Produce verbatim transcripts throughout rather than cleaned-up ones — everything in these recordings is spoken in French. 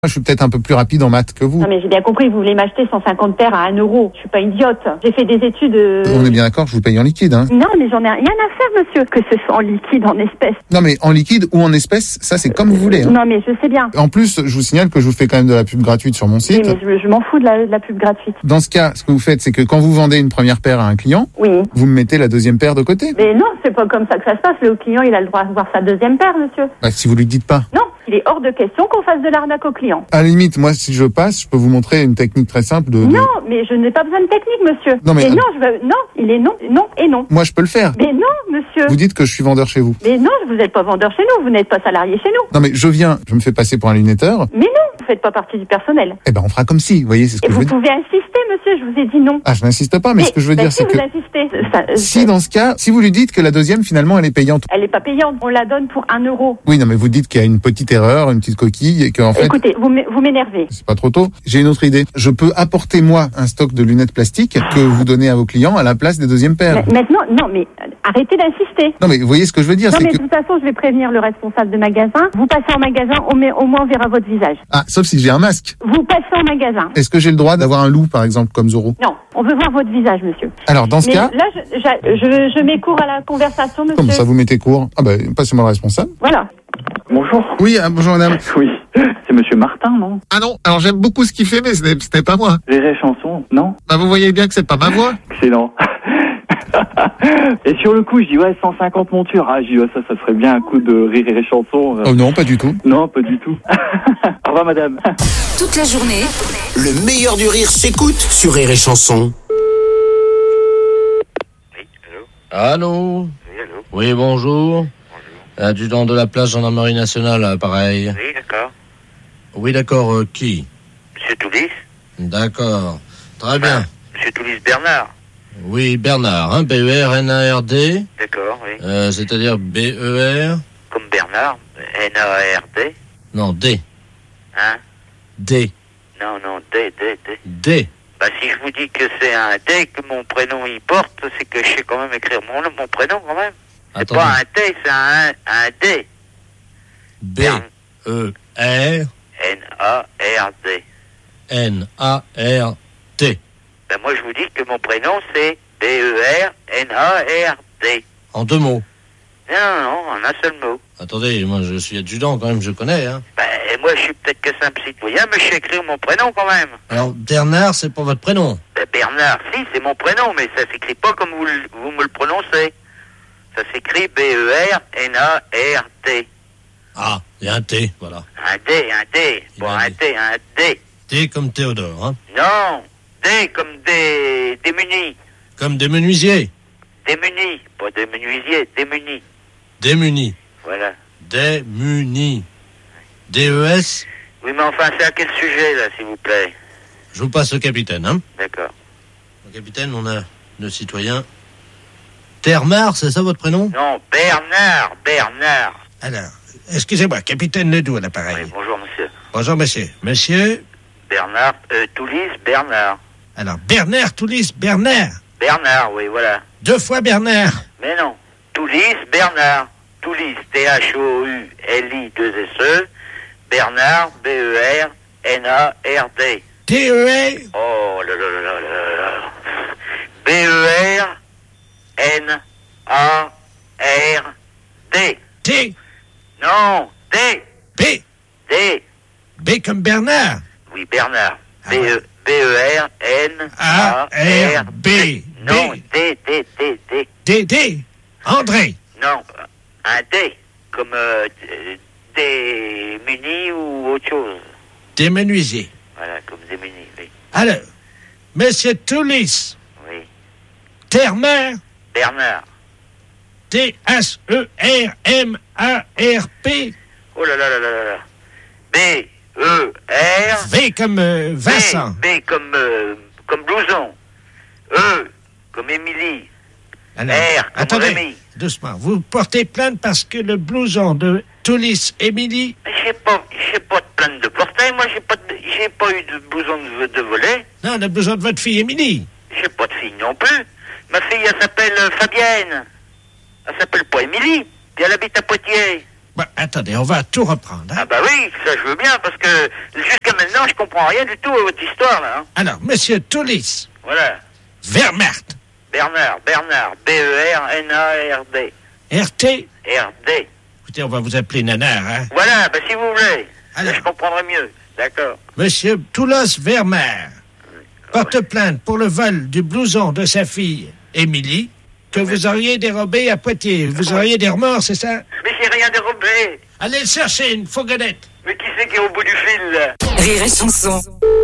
Je suis peut-être un peu plus rapide en maths que vous. Non mais j'ai bien compris, vous voulez m'acheter cent cinquante paires à un euro. Je suis pas idiote. J'ai fait des études... Euh... On est bien d'accord, je vous paye en liquide. Hein. Non mais j'en ai rien à faire, monsieur. Que ce soit en liquide, en espèces. Non mais en liquide ou en espèces, ça c'est comme vous voulez. Hein. Non mais je sais bien. En plus, je vous signale que je vous fais quand même de la pub gratuite sur mon site. Oui mais je, je m'en fous de la, de la pub gratuite. Dans ce cas, ce que vous faites, c'est que quand vous vendez une première paire à un client, oui. vous me mettez la deuxième paire de côté. Mais non, c'est pas comme ça que ça se passe. Le client, il a le droit de voir sa deuxième paire, monsieur. Bah, si vous lui dites pas. Non. Il est hors de question qu'on fasse de l'arnaque au client. À la limite, moi, si je passe, je peux vous montrer une technique très simple de... de... Non, mais je n'ai pas besoin de technique, monsieur. Non, mais... Et non, je veux... non, il est non, non et non. Moi, je peux le faire. Mais non, monsieur. Vous dites que je suis vendeur chez vous. Mais non, vous n'êtes pas vendeur chez nous, vous n'êtes pas salarié chez nous. Non, mais je viens, je me fais passer pour un lunetteur. Mais non, vous faites pas partie du personnel. Eh ben, on fera comme si, vous voyez, c'est ce que et je veux dire. Vous pouvez insister, monsieur, je vous ai dit non. Ah, je n'insiste pas, mais, mais ce que je veux bah dire, si c'est vous que... insistez, ça, si, ça... dans ce cas, si vous lui dites que la deuxième, finalement, elle est payante. Elle est pas payante, on la donne pour un euro. Oui, non, mais vous dites qu'il y a une petite erreur, une petite coquille, et qu'en fait... Écoutez, vous m'énervez. C'est pas trop tôt. J'ai une autre idée. Je peux apporter, moi, un stock de lunettes plastiques que vous donnez à vos clients à la place des deuxièmes paires. Mais, maintenant, non, mais arrêtez d'insister. Non, mais vous voyez ce que je veux dire, non, c'est mais que... de toute façon, je vais prévenir le responsable de magasin. Vous passez en magasin, au, au moins on verra votre visage. Ah, sauf si j'ai un masque. Vous passez en magasin. Est-ce que j'ai le droit d'avoir un loup, par exemple, comme Zorro? Non, on veut voir votre visage, monsieur. Alors, dans ce mais cas... Là, je, je, je, je mets court à la conversation, monsieur. Comment ça, vous mettez court? Ah ben, passez-moi le responsable. Voilà. Bonjour. Oui, ah, bonjour madame. Oui, c'est monsieur Martin, non? Ah non, alors j'aime beaucoup ce qu'il fait, mais ce n'est, ce n'est pas moi. Rire et chanson, non? Bah vous voyez bien que c'est pas ma voix. Excellent. Et sur le coup, je dis ouais, cent cinquante montures. Ah, je dis ouais, ça, ça serait bien un coup de rire et chanson. Oh non, pas du tout. Non, pas du tout. Au revoir, madame. Toute la journée, le meilleur du rire s'écoute sur Rire et Chanson. Oui, allô? Allô? Oui, allô? Oui, bonjour. Bonjour. Adjudant de la place gendarmerie nationale, pareil. Oui, d'accord. Oui, d'accord, euh, qui? Monsieur Toulis? D'accord. Très bien. Ah, Monsieur Toulis Bernard? Oui, Bernard, hein, B E R N A R D. D'accord, oui. Euh, c'est-à-dire B E R... Comme Bernard, N A R D? Non, D. Hein? D. Non, non, D, D, D. D. Bah, si je vous dis que c'est un D que mon prénom y porte, c'est que je sais quand même écrire mon, mon prénom quand même. C'est Attendez. pas un T, c'est un, un D. B E R N A R D. N A R T. Ben moi je vous dis que mon prénom c'est B E R N A R D. En deux mots. Non, non, non, en un seul mot. Attendez, moi je suis adjudant quand même, je connais, hein. Ben moi je suis peut-être que simple citoyen, mais je sais écrire mon prénom quand même. Alors, Bernard, c'est pas votre prénom? Ben Bernard, si, c'est mon prénom, mais ça s'écrit pas comme vous, vous me le prononcez. Ça s'écrit B E R N A R D. Ah, il y a un T, voilà. Un D, un D. Bon, un D, un D. T comme Théodore, hein. Non, D comme des démunis. Comme des menuisiers. Démunis, pas des menuisiers, démunis. Démunis. Voilà. Démunis. D E S. Oui, mais enfin, c'est à quel sujet, là, s'il vous plaît? Je vous passe le capitaine, hein. D'accord. Le capitaine, on a le citoyen. Termar, c'est ça votre prénom? Non, Bernard, Bernard. Alors, excusez-moi, capitaine Ledoux à l'appareil. Oui, bonjour, monsieur. Bonjour, monsieur. Monsieur? Bernard, euh, Toulis, Bernard. Alors, Bernard, Toulis, Bernard. Bernard, oui, voilà. Deux fois Bernard. Mais non. Toulis, Bernard. Toulis, T H O U L I deux S E. Bernard, B E R N A R D. T E R. Oh là là là là là là. B E R N A R D. T. Non, D. B. D. B comme Bernard. Oui, Bernard. B Ah ouais. E B E R N A R B. Non, D, D, D, D. D. D. André. Non, un D, comme euh, des munis ou autre chose. Des menuisiers. Voilà, comme des munis, oui. Alors, monsieur Toulis. Oui. Termer. Bernard. T H E R M A R P. Oh là là là là là. B E R. V comme euh, Vincent. B, B comme, euh, comme blouson. E comme Émilie. Alors, R comme attendez, Rémi. doucement. Vous portez plainte parce que le blouson de Toulis Émilie... J'ai pas, j'ai pas de plainte de portail, moi j'ai pas, de, j'ai pas eu de blouson de, de volet. Non, le blouson de votre fille Émilie. J'ai pas de fille non plus. Ma fille, elle s'appelle euh, Fabienne. Elle s'appelle pas Émilie. Puis elle habite à Poitiers. Bah, attendez, on va tout reprendre. Hein. Ah bah oui, ça je veux bien, parce que jusqu'à maintenant, je comprends rien du tout à votre histoire, là. Hein. Alors, monsieur Toulis. Voilà. Vermert. Bernard, Bernard, B E R N A R D. R T. R D. Écoutez, on va vous appeler Nanar, hein. Voilà, bah si vous voulez. Alors. Là, je comprendrai mieux. D'accord. Monsieur Toulos Vermeer porte plainte pour le vol du blouson de sa fille, Émilie, que vous auriez dérobé à Poitiers. Vous auriez des remords, c'est ça? Mais j'ai rien dérobé. Allez le chercher, une fourgonnette. Mais qui c'est qui est au bout du fil, là? Rire et chanson.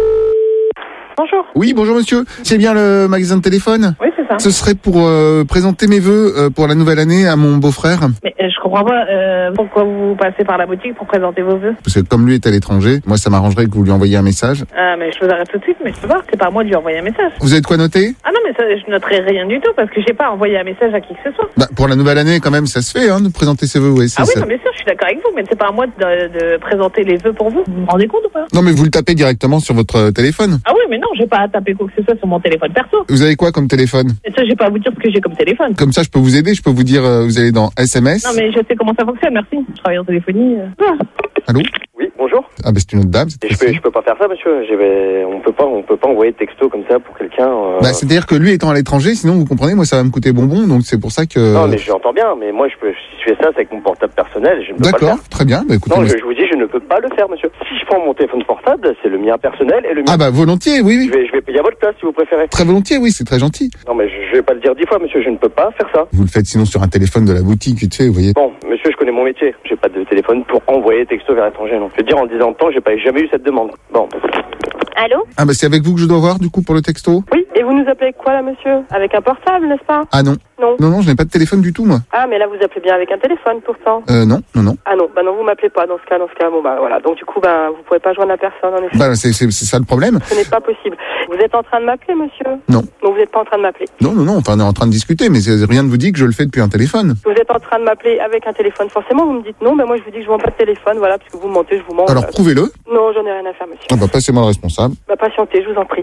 Bonjour. Oui, bonjour monsieur. C'est bien le magasin de téléphone? Oui, c'est ça. Ce serait pour euh, présenter mes vœux euh, pour la nouvelle année à mon beau-frère. Mais euh, je comprends pas euh, pourquoi vous passez par la boutique pour présenter vos vœux. Parce que comme lui est à l'étranger, moi ça m'arrangerait que vous lui envoyiez un message. Ah, mais je vous arrête tout de suite, mais je peux pas. C'est pas à moi de lui envoyer un message. Vous avez de quoi noter? Ah non, mais ça, je noterai rien du tout parce que j'ai pas envoyé un message à qui que ce soit. Bah, pour la nouvelle année quand même, ça se fait hein, de présenter ses vœux. Oui, c'est Ah oui, ça. non, bien sûr, je suis d'accord avec vous, mais c'est pas à moi de, de présenter les vœux pour vous. Vous vous rendez compte ou pas? Non mais vous le tapez directement sur votre euh, téléphone. Ah oui, mais non, j'ai pas à taper quoi que ce soit sur mon téléphone perso. Vous avez quoi comme téléphone? Et ça, j'ai pas à vous dire ce que j'ai comme téléphone. Comme ça je peux vous aider, je peux vous dire euh, vous allez dans S M S. Non, mais je sais comment ça fonctionne, merci. Je travaille en téléphonie. euh. Ah. Allô? Oui, bonjour. Ah bah c'est une autre dame. Et je peux, je peux pas faire ça, monsieur. Je vais, on peut pas, on peut pas envoyer de texto comme ça pour quelqu'un. Euh... Bah c'est-à-dire que lui étant à l'étranger, sinon vous comprenez, moi ça va me coûter bonbon, donc c'est pour ça que. Non, mais j'entends bien, mais moi je peux, si je fais ça, c'est avec mon portable personnel, je ne peux pas le faire. D'accord, très bien. Bah écoutez. Non, moi, je, je vous dis, je ne peux pas le faire, monsieur. Si je prends mon téléphone portable, c'est le mien personnel et le mien. Ah bah volontiers, oui, oui. Je vais, je vais payer à votre place si vous préférez. Très volontiers, oui, c'est très gentil. Non, mais je, je vais pas le dire dix fois, monsieur. Je ne peux pas faire ça. Vous le faites sinon sur un téléphone de la boutique, vite fait, vous voyez. Bon, monsieur, je connais mon métier. J'ai pas de téléphone pour envoyer texto vers l'étranger, non. Je veux dire, en dix ans de temps, j'ai pas jamais eu cette demande. Bon. Allô? Ah bah c'est avec vous que je dois voir du coup pour le texto? Oui, et vous nous appelez quoi là, monsieur? Avec un portable, n'est-ce pas? Ah non. Non. Non, non, je n'ai pas de téléphone du tout, moi. Ah, mais là, vous appelez bien avec un téléphone, pourtant. Euh, non, non, non. Ah non, bah non, vous m'appelez pas dans ce cas, dans ce cas, bon bah voilà. Donc du coup, bah vous pouvez pas joindre la personne, en effet. Bah c'est, c'est, c'est ça le problème. Ce n'est pas possible. Vous êtes en train de m'appeler, monsieur? Non. Non, vous n'êtes pas en train de m'appeler. Non, non, non, enfin on est en train de discuter, mais c'est, rien ne vous dit que je le fais depuis un téléphone. Vous êtes en train de m'appeler avec un téléphone, forcément, vous me dites non, mais moi je vous dis que je vends pas de téléphone, voilà, parce que vous mentez, je vous mens. Alors voilà. prouvez-le. Non, j'en ai rien à faire, monsieur. Ah bah passez-moi le responsable. Bah patientez, je vous en prie.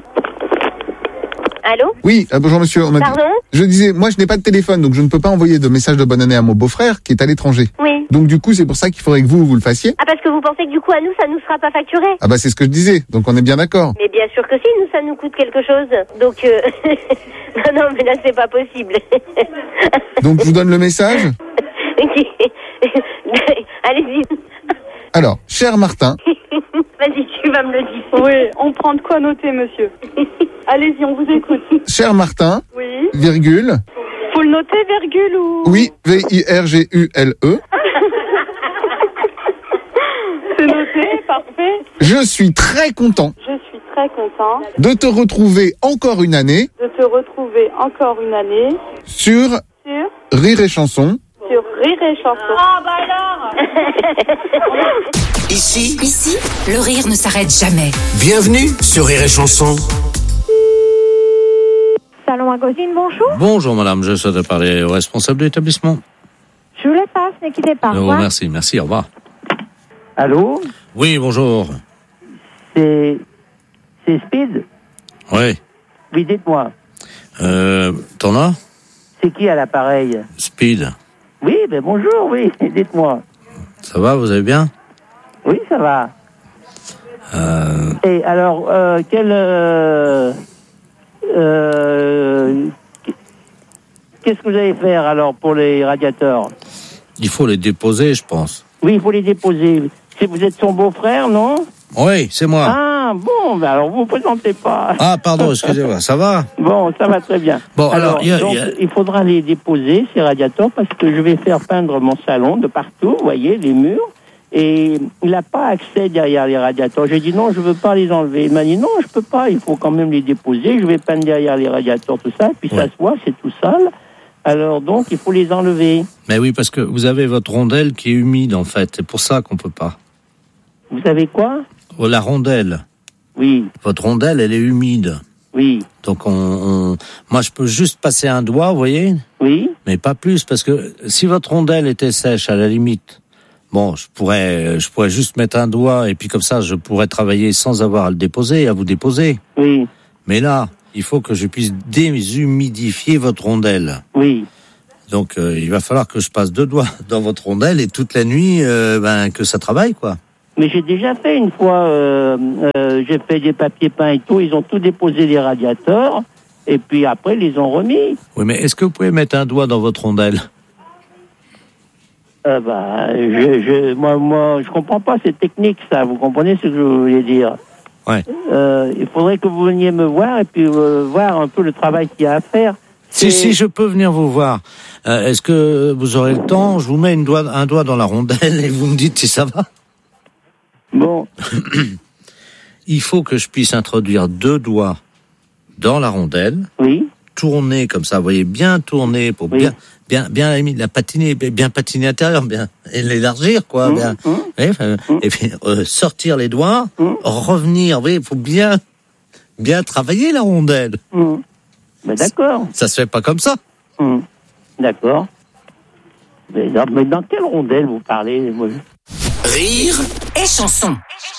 Allô? Oui, euh, bonjour monsieur. On m'a dit- Pardon? Je disais, moi je n'ai pas de téléphone, donc je ne peux pas envoyer de message de bonne année à mon beau-frère qui est à l'étranger. Oui. Donc du coup, c'est pour ça qu'il faudrait que vous, vous le fassiez. Ah, parce que vous pensez que du coup, à nous, ça nous sera pas facturé? Ah bah c'est ce que je disais, donc on est bien d'accord. Mais bien sûr que si, nous, ça nous coûte quelque chose. Donc, euh... non, non, mais là, c'est pas possible. Donc je vous donne le message. Allez-y. Alors, cher Martin, Vas-y, tu vas me le dire. Oui, on prend de quoi noter, monsieur. Allez-y, on vous écoute. cher Martin, Oui. virgule, Faut le noter, virgule ou... oui, V I R G U L E, C'est noté, parfait. je suis très content Je suis très content de te retrouver encore une année de te retrouver encore une année sur sur, Rire et Chanson. sur Rire et Chanson. Ah, bah alors Ici, Ici, le rire ne s'arrête jamais. bienvenue sur Rire et Chanson. Salon à Gosine, bonjour. Bonjour madame, je souhaite parler au responsable de l'établissement. Je vous les passe, ne quittez pas. Oh, merci, merci, au revoir. Allô? Oui, bonjour. C'est... C'est Speed? Oui. Oui, dites-moi. Euh, t'en as? C'est qui à l'appareil? Speed. Oui, ben bonjour, oui, dites-moi. Ça va, vous allez bien? Oui, ça va. Euh... Et alors, euh, quel... Euh, euh, qu'est-ce que vous allez faire alors pour les radiateurs? Il faut les déposer, je pense. Oui, il faut les déposer. Si vous êtes son beau-frère, non? Oui, c'est moi. Ah, bon, ben alors vous vous présentez pas. Ah, pardon, excusez-moi, ça va? Bon, ça va très bien. Bon, alors, alors y a, donc, y a... il faudra les déposer, ces radiateurs, parce que je vais faire peindre mon salon de partout, vous voyez, les murs. Et il n'a pas accès derrière les radiateurs. J'ai dit non, je veux pas les enlever. Il m'a dit non, je peux pas, il faut quand même les déposer. Je vais peindre derrière les radiateurs, tout ça. Puis ouais. Ça se voit, c'est tout sale. Alors donc, il faut les enlever. Mais oui, parce que vous avez votre rondelle qui est humide, en fait. C'est pour ça qu'on peut pas. Vous savez quoi? Oh, la rondelle. Oui. Votre rondelle, elle est humide. Oui. Donc, on, on... moi, je peux juste passer un doigt, vous voyez? Oui. Mais pas plus, parce que si votre rondelle était sèche, à la limite, bon, je pourrais, je pourrais juste mettre un doigt, et puis comme ça, je pourrais travailler sans avoir à le déposer, à vous déposer. Oui. Mais là, il faut que je puisse déshumidifier votre rondelle. Oui. Donc euh, il va falloir que je passe deux doigts dans votre rondelle et toute la nuit, euh, ben que ça travaille, quoi. Mais j'ai déjà fait une fois, euh, euh, j'ai fait des papiers peints et tout, ils ont tout déposé les radiateurs, et puis après, ils les ont remis. Oui, mais est-ce que vous pouvez mettre un doigt dans votre rondelle? Euh, bah, je, je, moi, moi, je comprends pas cette technique, ça, vous comprenez ce que je voulais dire? Ouais. Euh, il faudrait que vous veniez me voir, et puis euh, voir un peu le travail qu'il y a à faire. Si, si, je peux venir vous voir. Euh, est-ce que vous aurez le temps? Je vous mets une doigt, un doigt dans la rondelle et vous me dites si ça va. Bon. Il faut que je puisse introduire deux doigts dans la rondelle. Oui. Tourner comme ça, vous voyez, bien tourner pour oui. bien, bien, bien la patiner, bien patiner intérieur, bien et l'élargir, quoi. Mmh, bien, mmh. Oui, euh, mmh. Et puis euh, sortir les doigts, mmh. revenir. Oui, il faut bien, bien travailler la rondelle. Mmh. Ben d'accord. Ça se fait pas comme ça. Mmh. D'accord. Mais dans, mais dans quelle rondelle vous parlez, moi? Rire et chanson.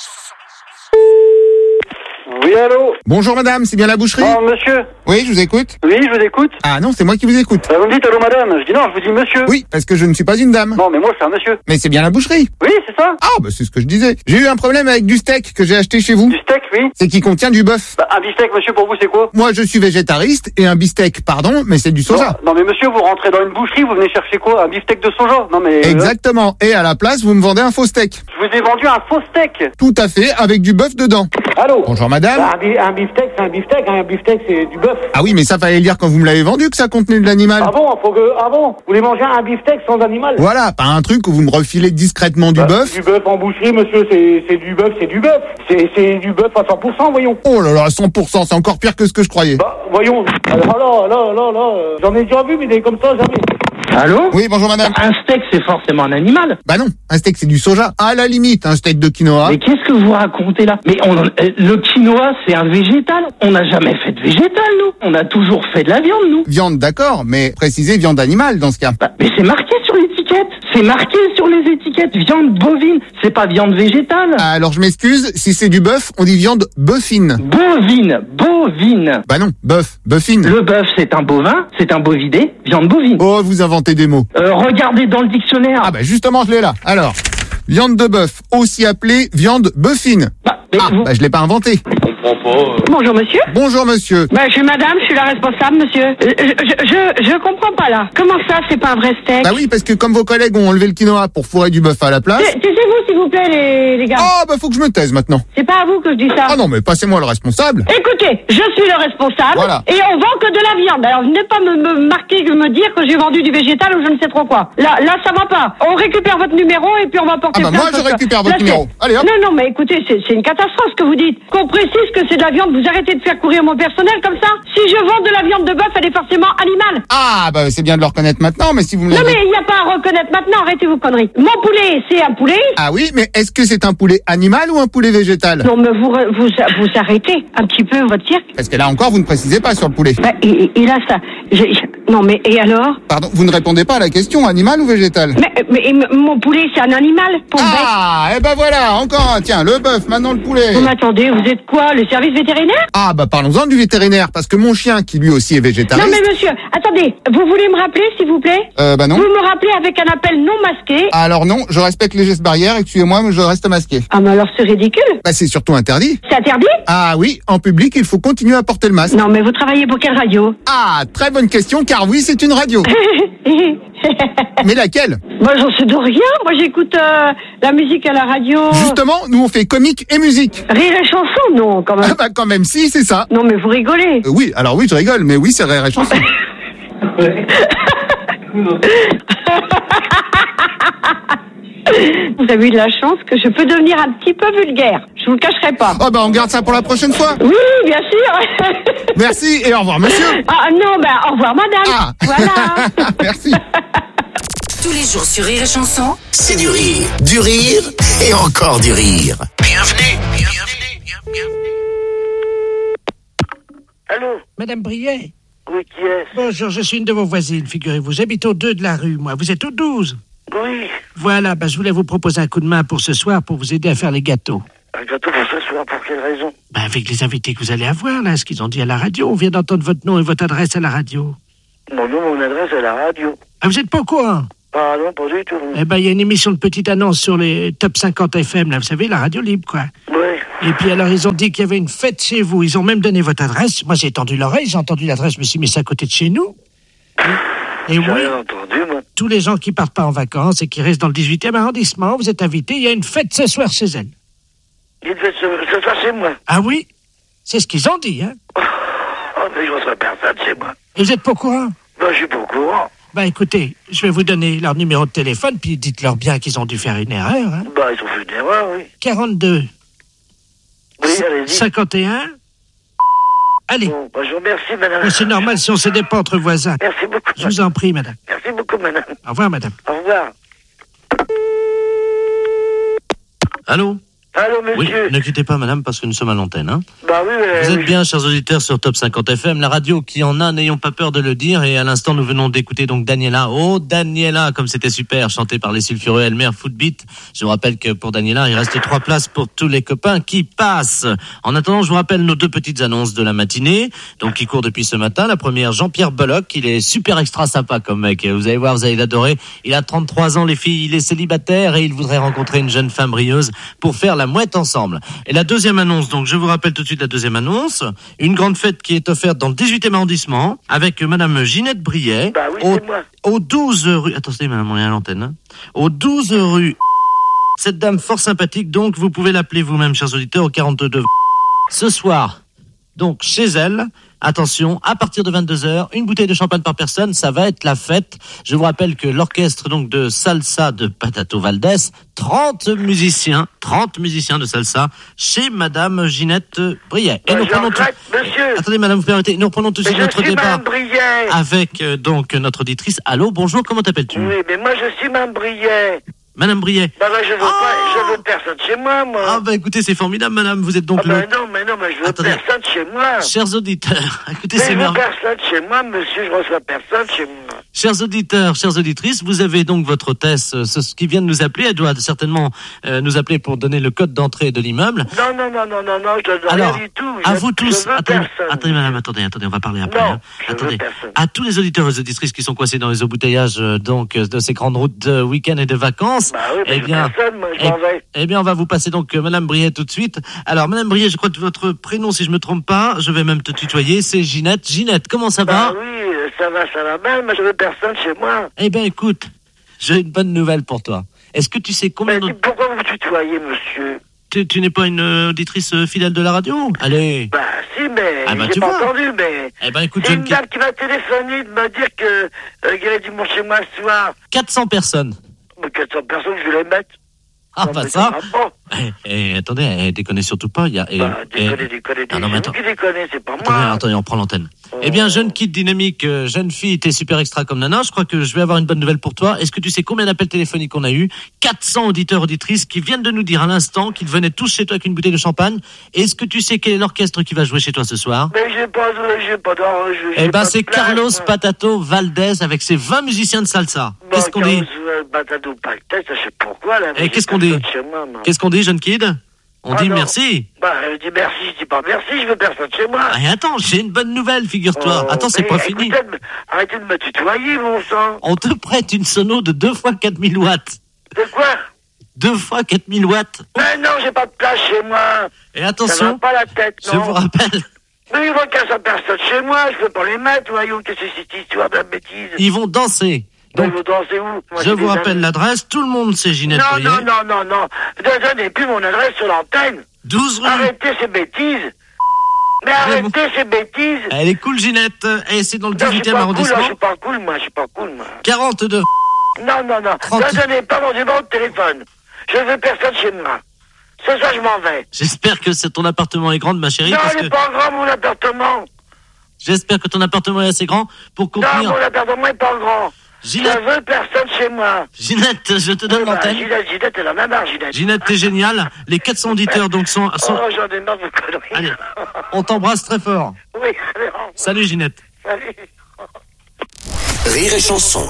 Oui, allô? Bonjour madame, c'est bien la boucherie? Non, monsieur. Oui, je vous écoute. Oui, je vous écoute. Ah non, c'est moi qui vous écoute. Euh, vous me dites allô madame, je dis non, je vous dis monsieur. Oui, parce que je ne suis pas une dame. Non, mais moi c'est un monsieur. Mais c'est bien la boucherie. Oui, c'est ça. Ah, bah c'est ce que je disais. J'ai eu un problème avec du steak que j'ai acheté chez vous. Du steak, oui. C'est qui contient du bœuf. Bah, un beefsteak, monsieur, pour vous c'est quoi? Moi je suis végétariste et un beefsteak, pardon, mais c'est du soja. Non, non mais monsieur, vous rentrez dans une boucherie, vous venez chercher quoi? Un beefsteak de soja? Non mais... Exactement, euh... et à la place vous me vendez un faux steak. Je vous ai vendu un faux steak. Tout à fait, avec du bœuf dedans. Allô? Bonjour madame. Bah, un beefsteak, c'est un beefsteak, un beefsteak c'est du bœuf. Ah oui, mais ça fallait le dire quand vous me l'avez vendu que ça contenait de l'animal. Ah bon, faut que... Ah bon? Vous voulez manger un beefsteak sans animal? Voilà, pas un truc où vous me refilez discrètement du bah, bœuf. Du bœuf en boucherie, monsieur, c'est, c'est du bœuf, c'est du bœuf. C'est, c'est du bœuf à cent pour cent, voyons. Oh là là, cent pour cent, c'est encore pire que ce que je croyais. Bah, voyons. Alors là, là, là, là, euh, j'en ai déjà vu, mais des comme ça, jamais. Allô? Oui, bonjour madame. Un steak, c'est forcément un animal. Bah non, un steak c'est du soja. À la limite, un steak de quinoa. Mais qu'est-ce que vous racontez là? Mais on, le quinoa, c'est un végétal. On n'a jamais fait de végétal, nous. On a toujours fait de la viande, nous. Viande, d'accord, mais précisez viande animale dans ce cas. Bah, mais c'est marqué sur l'étiquette. C'est marqué sur les étiquettes. Viande bovine. C'est pas viande végétale. Alors je m'excuse, si c'est du bœuf, on dit viande bœufine. Bovine, bovine. Bah non, bœuf, bœufine. Le bœuf, c'est un bovin, c'est un bovidé, viande bovine. Oh, vous inventez des mots. Euh, regardez dans le dictionnaire. Ah bah justement, je l'ai là. Alors, viande de bœuf, aussi appelée viande bœufine. Bah, mais ah, vous... bah je l'ai pas inventé. Pas, euh... Bonjour monsieur. Bonjour monsieur. Bah je suis madame, je suis la responsable monsieur. Je, je, je, je comprends pas là. Comment ça c'est pas un vrai steak? Bah oui, parce que comme vos collègues ont enlevé le quinoa pour fourrer du bœuf à la place. Taisez-vous s'il vous plaît les, les gars. Ah bah faut que je me taise maintenant. C'est pas à vous que je dis ça. Ah non mais passez-moi le responsable. Écoutez, je suis le responsable voilà. Et on vend que de la viande. Alors venez pas me, me marquer, me dire que j'ai vendu du végétal ou je ne sais trop quoi. Là, là ça va pas. On récupère votre numéro et puis on va porter plainte. Ah bah moi je récupère votre là, numéro. Allez hop. Non non mais écoutez, c'est, c'est une catastrophe ce que vous dites. Qu'on précise que c'est de la viande, vous arrêtez de faire courir mon personnel comme ça. Si je vends de la viande de bœuf, elle est forcément animale. Ah bah c'est bien de le reconnaître maintenant, mais si vous me l'avez... Non mais il n'y a pas à reconnaître maintenant, arrêtez vos conneries. Mon poulet, c'est un poulet. Ah oui, mais est-ce que c'est un poulet animal ou un poulet végétal? Non mais vous, vous, vous arrêtez un petit peu votre cirque. Parce que là encore, vous ne précisez pas sur le poulet. Bah, et, et là ça... J'ai, non mais et alors? Pardon, vous ne répondez pas à la question, animal ou végétal? Mais, mais, mais mon poulet, c'est un animal, pour Ah, et ben voilà, encore un, tiens, le bœuf, maintenant le poulet. Vous m'attendez, vous êtes quoi, le service vétérinaire? Ah bah parlons-en du vétérinaire, parce que mon chien, qui lui aussi est végétariste... Non mais monsieur, attendez, vous voulez me rappeler, s'il vous plaît? Euh, bah non. Vous me rappelez avec un appel non masqué? Alors non, je respecte les gestes barrières, excusez-moi, mais je reste masqué. Ah mais alors c'est ridicule. Bah c'est surtout interdit. C'est interdit? Ah oui, en public, il faut continuer à porter le masque. Non mais vous travaillez pour quelle radio? Ah, très bonne question, car oui, c'est une radio. Mais laquelle? Moi j'en sais de rien, moi j'écoute euh, la musique à la radio. Justement, nous on fait comique et musique. Rire et chanson, non, quand même. Ah bah quand même si, c'est ça. Non mais vous rigolez. Euh, oui, alors oui, je rigole, mais oui, c'est rire et chanson. Vous avez eu de la chance que je peux devenir un petit peu vulgaire. Je vous le cacherai pas. Oh bah on garde ça pour la prochaine fois. Oui, bien sûr. Merci et au revoir monsieur. Ah non, bah au revoir madame. Ah. Voilà. Merci. Tous les jours sur Rire et Chanson, c'est du rire, du rire et encore du rire. Bienvenue, bienvenue, bienvenue. Allô? Madame Briet? Oui, qui est-ce? Bonjour, je suis une de vos voisines, figurez-vous. J'habite au deux de la rue, moi. Vous êtes au douze? Oui. Voilà, bah, je voulais vous proposer un coup de main pour ce soir pour vous aider à faire les gâteaux. Un gâteau pour ce soir, pour quelle raison? Bah, avec les invités que vous allez avoir, là, ce qu'ils ont dit à la radio. On vient d'entendre votre nom et votre adresse à la radio. Mon nom, mon adresse à la radio. Ah, vous êtes pas au courant? Ah non, pas du tout. Eh ben, il y a une émission de petite annonce sur les top cinquante F M, là, vous savez, la radio libre, quoi. Oui. Et puis alors, ils ont dit qu'il y avait une fête chez vous. Ils ont même donné votre adresse. Moi, j'ai tendu l'oreille, j'ai entendu l'adresse, je me suis mis ça à côté de chez nous. Et, et J'ai oui, rien entendu, moi. tous les gens qui partent pas en vacances et qui restent dans le dix-huitième arrondissement, vous êtes invités. Il y a une fête ce soir chez elle. Il devait se, se faire chez moi. Ah oui? C'est ce qu'ils ont dit, hein? Oh, mais je reçois personne chez moi. Et vous êtes pas au courant? Ben, je suis pas au courant. Bah écoutez, je vais vous donner leur numéro de téléphone, puis dites-leur bien qu'ils ont dû faire une erreur. Hein. Bah, ils ont fait une erreur, oui. quarante-deux. Oui, allez-y. cinquante et un. Allez. Bon, bah, je vous remercie, madame. Oh, c'est normal si on se dépend entre voisins. Merci beaucoup. Je vous en prie, madame. Merci beaucoup, madame. Au revoir, madame. Au revoir. Allô? Allô, Oui, monsieur. ne quittez pas, madame, parce que nous sommes à l'antenne. Hein. Bah oui, mais... Vous êtes oui. bien, chers auditeurs, sur Top cinquante F M, la radio qui en a, n'ayons pas peur de le dire. Et à l'instant, nous venons d'écouter donc Daniela. Oh, Daniela, comme c'était super, chanté par les sulfureux Elmer Footbeat. Je vous rappelle que pour Daniela, il reste trois places pour tous les copains qui passent. En attendant, je vous rappelle nos deux petites annonces de la matinée, donc qui courent depuis ce matin. La première, Jean-Pierre Bollock. Il est super extra sympa comme mec. Vous allez voir, vous allez l'adorer. Il a trente-trois ans, les filles. Il est célibataire et il voudrait rencontrer une jeune femme brilleuse pour faire la mouette ensemble. Et la deuxième annonce, donc je vous rappelle tout de suite la deuxième annonce, une grande fête qui est offerte dans le dix-huitième arrondissement avec madame Ginette Briet, Bah oui, au, c'est moi. au douze rue, attendez madame, on est à l'antenne, hein, au douze rue, cette dame fort sympathique, donc vous pouvez l'appeler vous-même, chers auditeurs, au quarante-deux. Ce soir, donc chez elle, attention, à partir de vingt-deux heures, une bouteille de champagne par personne, ça va être la fête. Je vous rappelle que l'orchestre donc de salsa de Patato Valdés, trente musiciens, trente musiciens de salsa chez madame Ginette Briet. Et Bah, nous je reprenons regrette, monsieur. Attendez madame, vous permettez, nous reprenons tout de Mais suite je notre suis débat madame Briet. avec euh, donc notre auditrice. Allô, bonjour, comment t'appelles-tu? Oui, mais moi, je suis madame Briet. Madame Briet. Bah, bah, je veux Ah. pas, je veux personne chez moi, moi. Ah bah écoutez, c'est formidable madame, vous êtes donc Ah, bah, le... non, mais non, mais je veux Attendez. personne chez moi. Chers auditeurs, écoutez, Mais c'est je veux merveilleux. personne chez moi, monsieur, je reçois personne chez moi. Chers auditeurs, chères auditrices, vous avez donc votre hôtesse euh, ce, qui vient de nous appeler. Elle doit certainement euh, nous appeler pour donner le code d'entrée de l'immeuble. Non, non, non, non, non, non, je donne Alors, rien du tout. à Je- vous je tous, veux attendez, personne. attendez madame, attendez, attendez, on va parler après. Non, hein. je veux Attendez, personne. à tous les auditeurs et les auditrices qui sont coincés dans les embouteillages euh, donc euh, de ces grandes routes de week-end et de vacances, Bah oui, mais eh je veux bien, personne, moi, je eh, m'en vais. eh bien, on va vous passer donc euh, madame Briet tout de suite. Alors, madame Briet, je crois que votre prénom, si je me trompe pas, je vais même te tutoyer, c'est Ginette. Ginette, comment ça Bah va? oui, euh, ça va, ça va bien, mais je veux personne chez moi. Eh bien, écoute, j'ai une bonne nouvelle pour toi. Est-ce que tu sais combien Mais de... pourquoi vous me tutoyez, monsieur? Tu, tu n'es pas une euh, auditrice euh, fidèle de la radio? Allez. Bah si, mais Ah bah, j'ai tu pas vois. entendu, mais... Eh ben, écoute, C'est je une ne dame qui m'a téléphoné de me dire que euh, qu'il y avait du monde chez moi ce soir. quatre cents personnes. Mais quatre cents personnes, je vais les mettre. Ah, Non, bah mais ça. va pas. Eh, eh, attendez, eh, déconnez surtout pas. Il y a, eh, Bah, eh, déconner, déconner, Ah non, mais c'est vous attends. qui déconnez, c'est pas Attendez, moi. attendez, on prend l'antenne. Eh bien, jeune kid dynamique, euh, jeune fille, t'es super extra comme nana. Je crois que je vais avoir une bonne nouvelle pour toi. Est-ce que tu sais combien d'appels téléphoniques on a eu? quatre cents auditeurs, auditrices qui viennent de nous dire à l'instant qu'ils venaient tous chez toi avec une bouteille de champagne. Est-ce que tu sais quel est l'orchestre qui va jouer chez toi ce soir? Mais j'ai pas de... j'ai pas d'or... j'ai- Eh j'ai ben, pas de c'est place, Carlos moi. Patato Valdés avec ses vingt musiciens de salsa. Bon, Qu'est-ce qu'on dit? Carlos, euh, Batado Pactet, je sais pourquoi, là. mais Eh, j'ai qu'est-ce qu'on personne dit chez moi, moi. Qu'est-ce qu'on dit, jeune kid? On Ah dit non. merci. Bah, je dis merci, je dis pas merci, je veux personne chez moi. Ah, et attends, j'ai une bonne nouvelle, figure-toi. Oh, Attends, c'est mais pas fini. écoutez, me- arrêtez de me tutoyer, mon sang. On te prête une sono de deux fois quatre mille watts. De quoi? deux fois quatre mille watts. Mais non, j'ai pas de place chez moi. Et Ça attention, va pas la tête, non. je vous rappelle, Mais il va qu'à sa personne chez moi, je peux pas les mettre, voyons, qu'est-ce que c'est cette histoire de bêtise. ils vont danser. Donc, Donc, vous dansez où? Moi, je j'ai vous des rappelle amis. l'adresse. Tout le monde sait Ginette Non, Briet. non, non, non, non. Ne donnez plus mon adresse sur l'antenne. douze rue. Arrêtez ces bêtises. Mais Vraiment. arrêtez ces bêtises. Elle est cool, Ginette. Et c'est dans le Non, je suis dix-huitième pas cool, là, arrondissement. je suis pas cool, moi, je suis pas cool, moi. quarante-deux. Non, non, non. trente. Ne donnez pas mon numéro de téléphone. Je veux personne chez moi. C'est ça, je m'en vais. J'espère que c'est- ton appartement est grand, ma chérie. Non, parce il que est pas grand, mon appartement. j'espère que ton appartement est assez grand pour Non, contenir. mon appartement est pas grand. Ginette. Je veux personne chez moi. Ginette, je te donne Bah, l'antenne. Ginette, Ginette, elle en a marre, Ginette. Ginette, t'es géniale. Les quatre cents auditeurs donc sont. sont- Oh, j'en ai marre de conneries. Allez, on t'embrasse très fort. Oui, allez, au revoir. Salut, Ginette. Salut. Rire et chanson.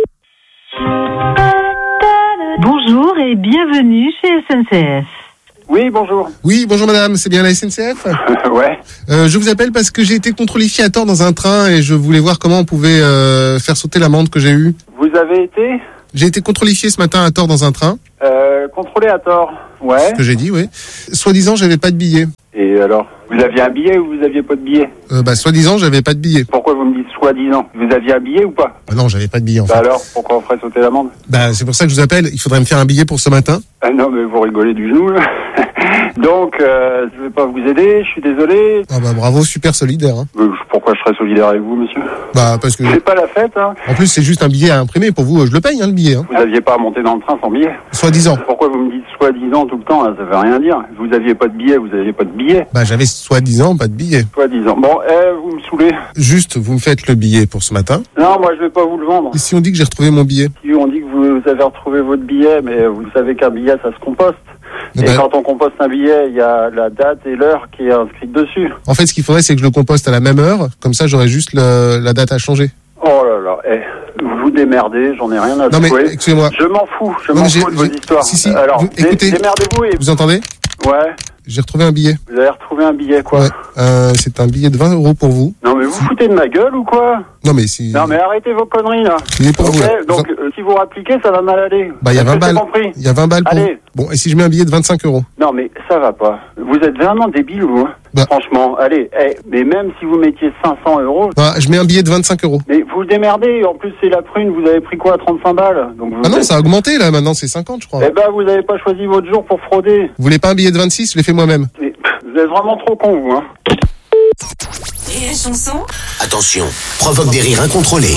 Bonjour et bienvenue chez S N C F. Oui, bonjour. Oui, bonjour madame, c'est bien la S N C F? Ouais. Euh, je vous appelle parce que j'ai été contrôlifié à tort dans un train et je voulais voir comment on pouvait euh, faire sauter l'amende que j'ai eue. Vous avez été J'ai été contrôlifié ce matin à tort dans un train. euh, contrôlé à tort. Ouais. Ce que j'ai dit, oui. Soi-disant, j'avais pas de billet. Et alors, vous aviez un billet ou vous aviez pas de billet? Euh, bah, soi-disant, j'avais pas de billet. Pourquoi vous me dites soi-disant? Vous aviez un billet ou pas? Ah non, j'avais pas de billet en Bah fait. alors, pourquoi on ferait sauter l'amende? Bah, c'est pour ça que je vous appelle. Il faudrait me faire un billet pour ce matin. Ah non, mais vous rigolez du genou, là. Donc, euh, je vais pas vous aider, je suis désolé. Ah bah bravo, super solidaire. Hein. Euh, pourquoi je serais solidaire avec vous, monsieur? Bah parce que. C'est pas la fête, hein. En plus, c'est juste un billet à imprimer. Pour vous, je le paye, hein, le billet. Hein. Vous aviez pas à monter dans le train sans billet? Soi-disant. Pourquoi vous me dites soi-disant tout le temps, là? Ça veut rien dire. Vous aviez pas de billet, vous aviez pas de billet. Bah j'avais soi-disant pas de billet. Soi-disant. Bon, eh, vous me saoulez. Juste, vous me faites le billet pour ce matin. Non, moi je vais pas vous le vendre. Et si on dit que j'ai retrouvé mon billet? Si on dit que vous, vous avez retrouvé votre billet, mais vous savez qu'un billet ça se composte. Eh Et ben- quand on composte un billet, il y a la date et l'heure qui est inscrite dessus. En fait, ce qu'il faudrait, c'est que je le composte à la même heure. Comme ça, j'aurais juste le- la date à changer. Oh là là, eh, vous vous démerdez, j'en ai rien à Non mais, secouer. excusez-moi. Je m'en fous, je Non, m'en mais j'ai- fous de vos j'ai- histoires. Si, si, Alors, vous- dé- écoutez. démerdez-vous et... Vous entendez? Ouais, J'ai retrouvé un billet. vous avez retrouvé un billet, quoi. Ouais. Euh, c'est un billet de vingt euros pour vous. Non mais vous foutez de ma gueule ou quoi? Non mais si. Non mais arrêtez vos conneries là. Il est pour Ok, vous. Là. donc euh, si vous rappliquez, ça va mal aller. Bah, il y a Est-ce vingt que j'ai balles. compris? Il y a vingt balles pour Allez. vous. Bon, et si je mets un billet de vingt-cinq euros? Non mais ça va pas. Vous êtes vraiment débile vous. Hein Bah. Franchement, allez, eh, mais même si vous mettiez cinq cents euros, Bah, je mets un billet de vingt-cinq euros. mais vous le démerdez. En plus c'est la prune. Vous avez pris quoi, trente-cinq balles? Donc vous Ah non, êtes- ça a augmenté là, maintenant c'est cinquante je crois. Eh ben vous avez pas choisi votre jour pour frauder. Vous voulez pas un billet de vingt-six? Je l'ai fait moi-même. Mais, pff, vous êtes vraiment trop con vous. Hein. Rire et chanson. Attention, provoque des rires incontrôlés.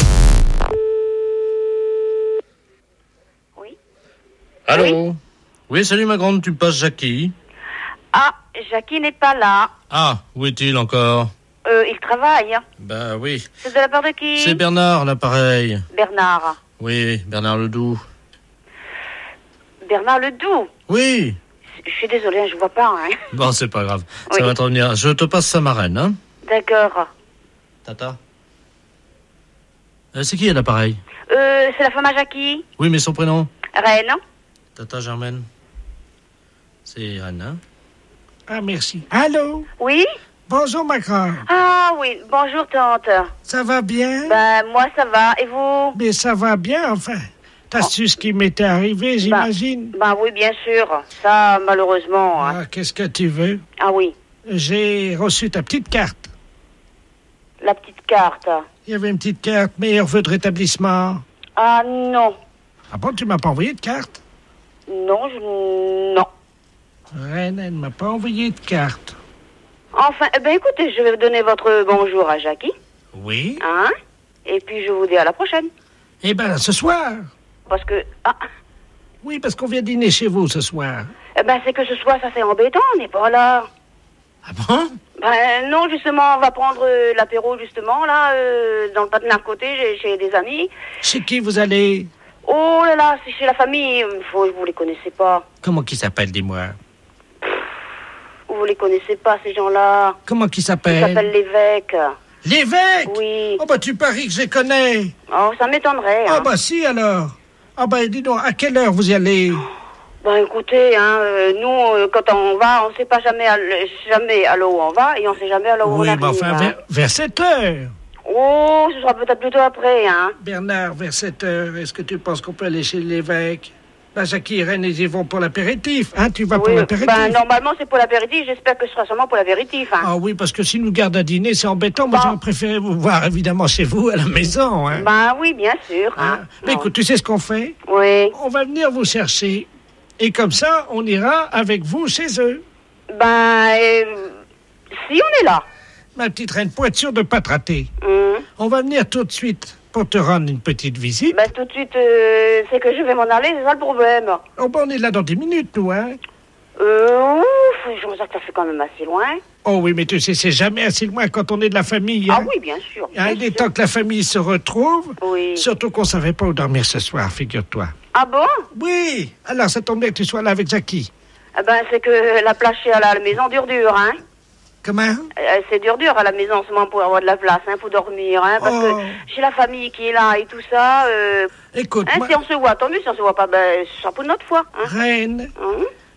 Allô? Oui, salut ma grande, tu me passes Jackie? Ah, Jackie n'est pas là. Ah, où est-il encore? Euh, il travaille. Ben oui. C'est de la part de qui? C'est Bernard, l'appareil. Bernard. Oui, Bernard Ledoux. Bernard Ledoux. Oui. Je suis désolée, hein, je vois pas. Hein. Bon, c'est pas grave. Oui. Ça va te revenir. Je te passe sa marraine, hein? D'accord. Tata. Euh, c'est qui, l'appareil? Euh, c'est la femme à Jackie. Oui, mais son prénom? Reine. Tata Germaine. C'est Anne, hein? Ah, merci. Allô? Oui? Bonjour, ma grande. Ah oui, bonjour tante. Ça va bien? Ben, moi ça va, et vous? Mais ça va bien, enfin. T'as su ce qui m'était arrivé, j'imagine? Ben, ben oui, bien sûr. Ça, malheureusement. Hein. Ah, qu'est-ce que tu veux? Ah oui, J'ai reçu ta petite carte. la petite carte. Il y avait une petite carte, meilleur vœu de rétablissement. Ah non, Ah bon, tu m'as pas envoyé de carte? non, je... non. Reine, elle m'a pas envoyé de carte. Enfin, eh ben écoutez, je vais vous donner votre bonjour à Jackie. Oui? Hein? Et puis je vous dis à la prochaine. Eh ben, ce soir. Parce que... Ah, Oui, parce qu'on vient dîner chez vous ce soir. eh ben c'est que ce soir, ça c'est embêtant, on n'est pas là. Ah bon? Ben non, justement, on va prendre euh, l'apéro, justement, là, euh, dans le patin à côté, chez, chez des amis. Chez qui vous allez? Oh là là, c'est chez la famille, faut, vous les connaissez pas. Comment qui s'appelle, dis-moi? Vous les connaissez pas, ces gens-là. Comment qui Ils s'appelle? s'appellent l'évêque. L'évêque? Oui. Oh, bah, tu paries que je les connais. Oh, ça m'étonnerait, Ah, hein. bah, si, alors. Ah, bah, dis donc, à quelle heure vous y allez? Ben écoutez, hein, euh, nous, euh, quand on va, on sait pas jamais à, l- jamais à l'eau où on va, et on sait jamais à l'eau où on Oui, arrive. mais enfin, hein. vers, vers sept heures. Oh, ce sera peut-être plutôt après, hein. Bernard, vers sept heures, est-ce que tu penses qu'on peut aller chez l'évêque? Bah, Jackie et Reine, ils y vont pour l'apéritif. Hein, tu vas pour Oui, l'apéritif? ben normalement c'est pour l'apéritif, j'espère que ce sera seulement pour l'apéritif, hein. Ah oui, parce que s'ils nous gardent à dîner, c'est embêtant. Moi, j'aurais préféré vous voir, évidemment, chez vous, à la maison. Hein. Ben oui, bien sûr, hein. Mais écoute, tu sais ce qu'on fait? Oui. On va venir vous chercher. Et comme ça, on ira avec vous chez eux. Ben, euh, si on est là. Ma petite Reine, pour être sûr de ne pas te rater, Hum. on va venir tout de suite pour te rendre une petite visite. Ben tout de suite, euh, c'est que je vais m'en aller, c'est ça le problème. Oh, ben, on est là dans dix minutes, nous, hein? Euh, ouf, je me sens que ça fait quand même assez loin. Oh oui, mais tu sais, c'est jamais assez loin quand on est de la famille. Ah Hein? oui, bien sûr. Hein, il est temps que la famille se retrouve. Oui. Surtout qu'on savait pas où dormir ce soir, figure-toi. Ah bon? Oui. Alors, ça tombe bien que tu sois là avec Jackie. Eh ben, c'est que la place chez à la maison dure dur, hein. Comment? Euh, c'est dur dur à la maison, seulement pour avoir de la place, hein, pour dormir, hein, parce Oh. que j'ai la famille qui est là et tout ça. Euh, Écoute, hein, moi- si on se voit, tant mieux. Si on se voit pas, ben, ce sera pour notre foi. Hein. Reine, Hein?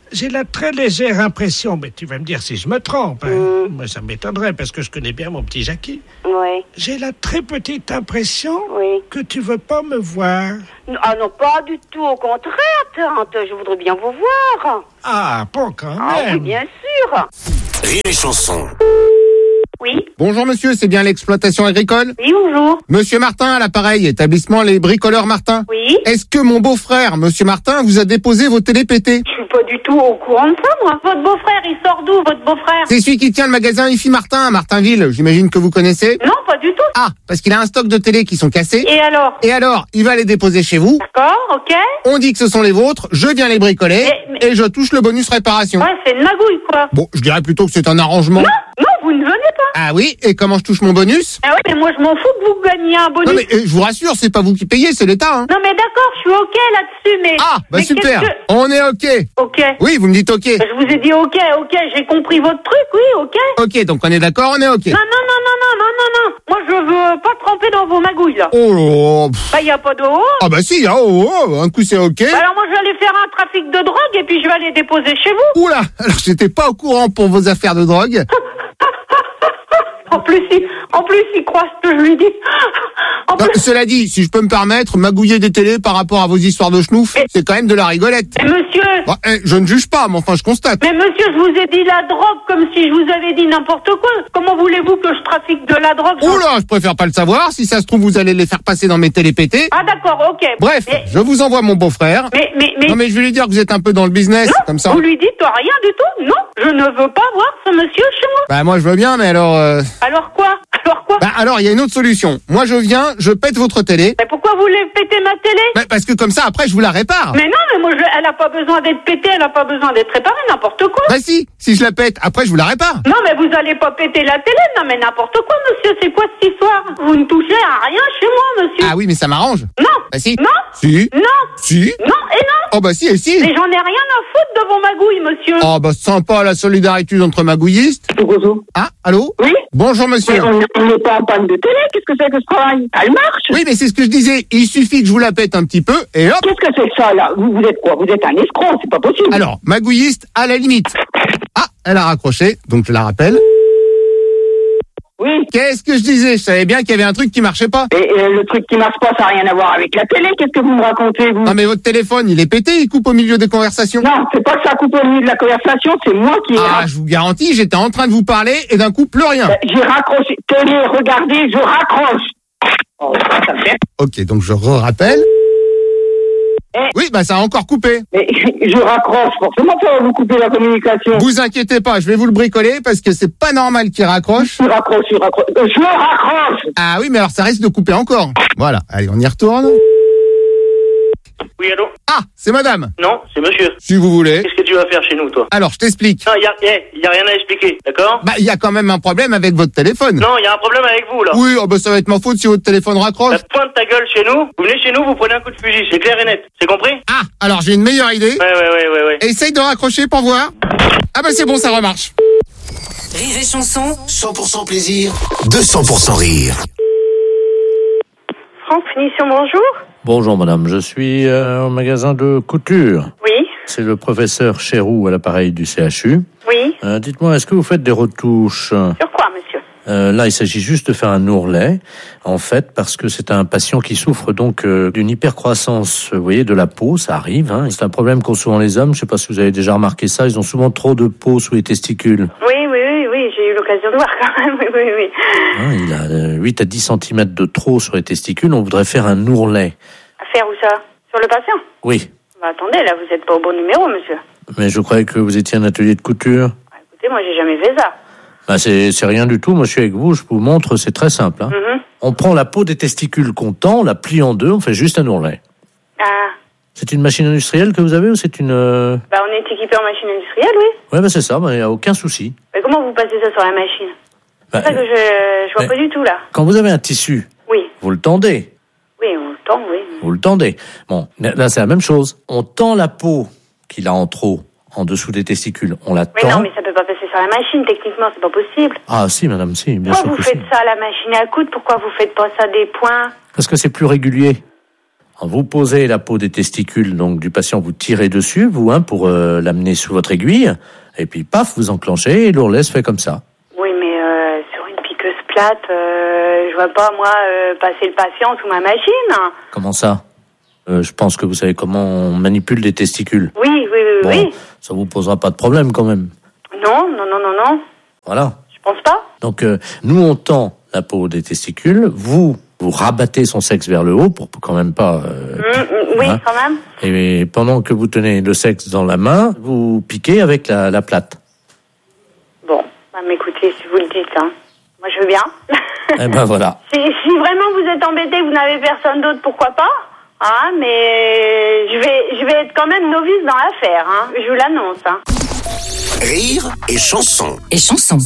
J'ai la très légère impression, mais tu vas me dire si je me trompe. Hein. Mm. Moi, ça m'étonnerait parce que je connais bien mon petit Jackie. Oui. J'ai la très petite impression Oui. que tu veux pas me voir. Ah non, pas du tout, au contraire, tante. Je voudrais bien vous voir. Ah, bon, quand même. Ah oui, bien sûr. Rire et chanson. Oui. Bonjour monsieur, c'est bien l'exploitation agricole? Oui, bonjour. Monsieur Martin à l'appareil, établissement Les Bricoleurs Martin. Oui. Est-ce que mon beau-frère, monsieur Martin, vous a déposé vos télés pétées? Je suis pas du tout au courant de ça, moi. Votre beau-frère, il sort d'où, votre beau-frère? C'est celui qui tient le magasin I F I Martin à Martinville, j'imagine que vous connaissez? Non, pas du tout. Ah, parce qu'il a un stock de télé qui sont cassés. Et alors? Et alors, il va les déposer chez vous. D'accord, ok. On dit que ce sont les vôtres, je viens les bricoler Mais- mais- et je touche le bonus réparation. Ouais, c'est une magouille, quoi. Bon, je dirais plutôt que c'est un arrangement. Non, non, vous ne venez pas. Ah oui, et comment je touche mon bonus? Ah oui, mais moi, je m'en fous que vous gagniez un bonus. Non mais euh, je vous rassure, c'est pas vous qui payez, c'est l'État. Hein. Non, mais d'accord, je suis ok là-dessus, mais... Ah, bah mais super, qu'est-ce que- on est ok. Ok. Oui, vous me dites ok. Je vous ai dit ok, ok, j'ai compris votre truc, oui, ok. Ok, donc on est d'accord, on est ok. Non, non, non, non, non, non, non, non. Moi, je veux pas tremper dans vos magouilles, là. Oh là, pff. Bah, y a pas de haut. Ah bah si, ah, oh, oh, un coup c'est ok. Bah, alors moi, je vais aller faire un trafic de drogue et puis je vais aller déposer chez vous. Oula, alors j'étais pas au courant pour vos affaires de drogue. En plus, il, en plus, il croit ce que je lui dis. En Non, plus, cela dit, si je peux me permettre, magouiller des télés par rapport à vos histoires de schnouf, c'est quand même de la rigolette. mais monsieur, Bon, eh, je ne juge pas, mais enfin je constate. mais monsieur, je vous ai dit la drogue comme si je vous avais dit n'importe quoi. Comment voulez-vous que je trafique de la drogue? Oula, je préfère pas le savoir. Si ça se trouve, vous allez les faire passer dans mes télés pétées. Ah, d'accord, ok. Bref, Mais, je vous envoie mon beau-frère. mais, mais, mais, Non mais je vais lui dire que vous êtes un peu dans le business, non, comme ça. vous lui dites rien du tout? Non, je ne veux pas voir ce monsieur chez moi. Bah moi je veux bien, mais alors... euh, Alors quoi? Alors quoi? Bah alors il y a une autre solution. Moi je viens, je pète votre télé. Mais pourquoi vous voulez péter ma télé? Bah, parce que comme ça après je vous la répare. Mais non, mais moi, je, elle a pas besoin d'être pétée, elle a pas besoin d'être réparée, n'importe quoi. Bah si, si je la pète, après je vous la répare. Non, mais vous allez pas péter la télé, non, mais n'importe quoi, monsieur, c'est quoi cette histoire? Vous ne touchez à rien chez moi, monsieur. Ah oui, mais ça m'arrange. Non. Bah si. Non. Si. Non. Si. Non, et non. Oh bah si et si. Mais j'en ai rien à foutre de vos magouilles, monsieur. Oh bah sympa la solidarité entre magouillistes. Ah, allô? Oui. Bonjour monsieur. Mais on n'est pas en panne de télé, qu'est-ce que c'est que ce travail? Elle marche. Oui, mais c'est ce que je disais. Il suffit que je vous la pète un petit peu et hop. Qu'est-ce que c'est que ça, là? Vous, vous êtes quoi? Vous êtes un escroc, c'est pas possible. Alors, magouilliste à la limite. Ah, elle a raccroché, donc je la rappelle. Oui. Qu'est-ce que je disais? Je savais bien qu'il y avait un truc qui marchait pas. Et, et le truc qui marche pas, ça n'a rien à voir avec la télé, qu'est-ce que vous me racontez, vous? Non mais votre téléphone, il est pété, il coupe au milieu des conversations. Non, c'est pas que ça coupe au milieu de la conversation, c'est moi qui ai... Ah, je vous garantis, j'étais en train de vous parler et d'un coup, plus rien. Euh, J'ai raccroché. Télé, regardez, je raccroche. Oh, ça me fait... Ok, donc je re-rappelle. Eh. Oui, bah ça a encore coupé. Mais je raccroche, forcément ça va vous couper la communication. Vous inquiétez pas, je vais vous le bricoler parce que c'est pas normal qu'il raccroche. Je raccroche, je raccroche, je raccroche. Ah oui, mais alors ça risque de couper encore. Voilà, allez, on y retourne. Oui, allô? Ah, c'est madame. Non, c'est monsieur. Si vous voulez. Qu'est-ce que tu vas faire chez nous, toi? Alors, je t'explique. Non, il y a, eh, y a rien à expliquer, d'accord? Bah, il y a quand même un problème avec votre téléphone. Non, il y a un problème avec vous, là. Oui, oh bah ça va être ma faute si votre téléphone raccroche. La pointe ta gueule chez nous, vous venez chez nous, vous prenez un coup de fusil, c'est clair et net, c'est compris? Ah, alors j'ai une meilleure idée. Ouais, ouais, ouais, ouais, ouais. Essaye de raccrocher pour voir. Ah bah c'est bon, ça remarche. Rire et chanson. cent pour cent plaisir, deux cents pour cent rire. France Finition, bonjour. Bonjour madame, je suis euh, au magasin de couture. Oui. C'est le professeur Chéroux à l'appareil du C H U. Oui. Euh, dites-moi, est-ce que vous faites des retouches? Sur quoi, monsieur? Euh, là, il s'agit juste de faire un ourlet, en fait, parce que c'est un patient qui souffre donc euh, d'une hypercroissance, vous voyez, de la peau, ça arrive. Hein. C'est un problème qu'ont souvent les hommes, je sais pas si vous avez déjà remarqué ça, ils ont souvent trop de peau sous les testicules. Oui, oui, oui, oui, j'ai eu l'occasion de voir quand même, oui, oui, oui. Hein, il a euh, huit à dix centimètres de trop sur les testicules, on voudrait faire un ourlet. Faire où ça? Sur le patient? Oui, Bah attendez, là, vous êtes pas au bon numéro, monsieur. mais je croyais que vous étiez un atelier de couture. Bah, écoutez, moi, j'ai jamais fait ça. Bah, c'est, c'est rien du tout, moi je suis avec vous, je vous montre, c'est très simple. Hein. Mhm. On prend la peau des testicules qu'on tend, on la plie en deux, on fait juste un ourlet. Ah, C'est une machine industrielle que vous avez ou c'est une... euh... bah on est équipé en machine industrielle, oui. Ouais, bah c'est ça, il n'y a aucun souci. Mais comment vous passez ça sur la machine? Bah, C'est ça que je, je vois mais- pas du tout, là. Quand vous avez un tissu, Oui, vous le tendez, oui, on le tend, oui. vous le tendez. Bon, là c'est la même chose. On tend la peau qu'il a en trop en dessous des testicules, on la Mais tend. non, mais ça peut pas passer sur la machine, techniquement, c'est pas possible. Ah si, madame, si, bien Pourquoi sûr vous que faites si. ça à la machine à coudre? Pourquoi vous faites pas ça des points? Parce que c'est plus régulier. Vous posez la peau des testicules donc du patient, vous tirez dessus, vous, hein, pour euh, l'amener sous votre aiguille, et puis paf, vous enclenchez, et l'ourlet se fait comme ça. Oui, mais euh, sur une piqueuse plate, euh, je vois pas, moi, euh, passer le patient sous ma machine. Comment ça? euh, Je pense que vous savez comment on manipule les testicules. Oui, oui, oui, bon, oui. Ça vous posera pas de problème quand même. Non, non, non, non, non. Voilà. Je pense pas. Donc, euh, nous, on tend la peau des testicules, vous, vous rabattez son sexe vers le haut pour quand même pas... Euh, mmh, mmh, oui, hein, quand même. Et pendant que vous tenez le sexe dans la main, vous piquez avec la, la plate. Bon, bah, mais écoutez, si vous le dites, hein, moi je veux bien. Eh ben voilà. Si, si vraiment vous êtes embêté, vous n'avez personne d'autre, pourquoi pas? Hein, mais je vais, je vais être quand même novice dans l'affaire, hein. Je vous l'annonce, hein. Rire et chanson. Et chanson.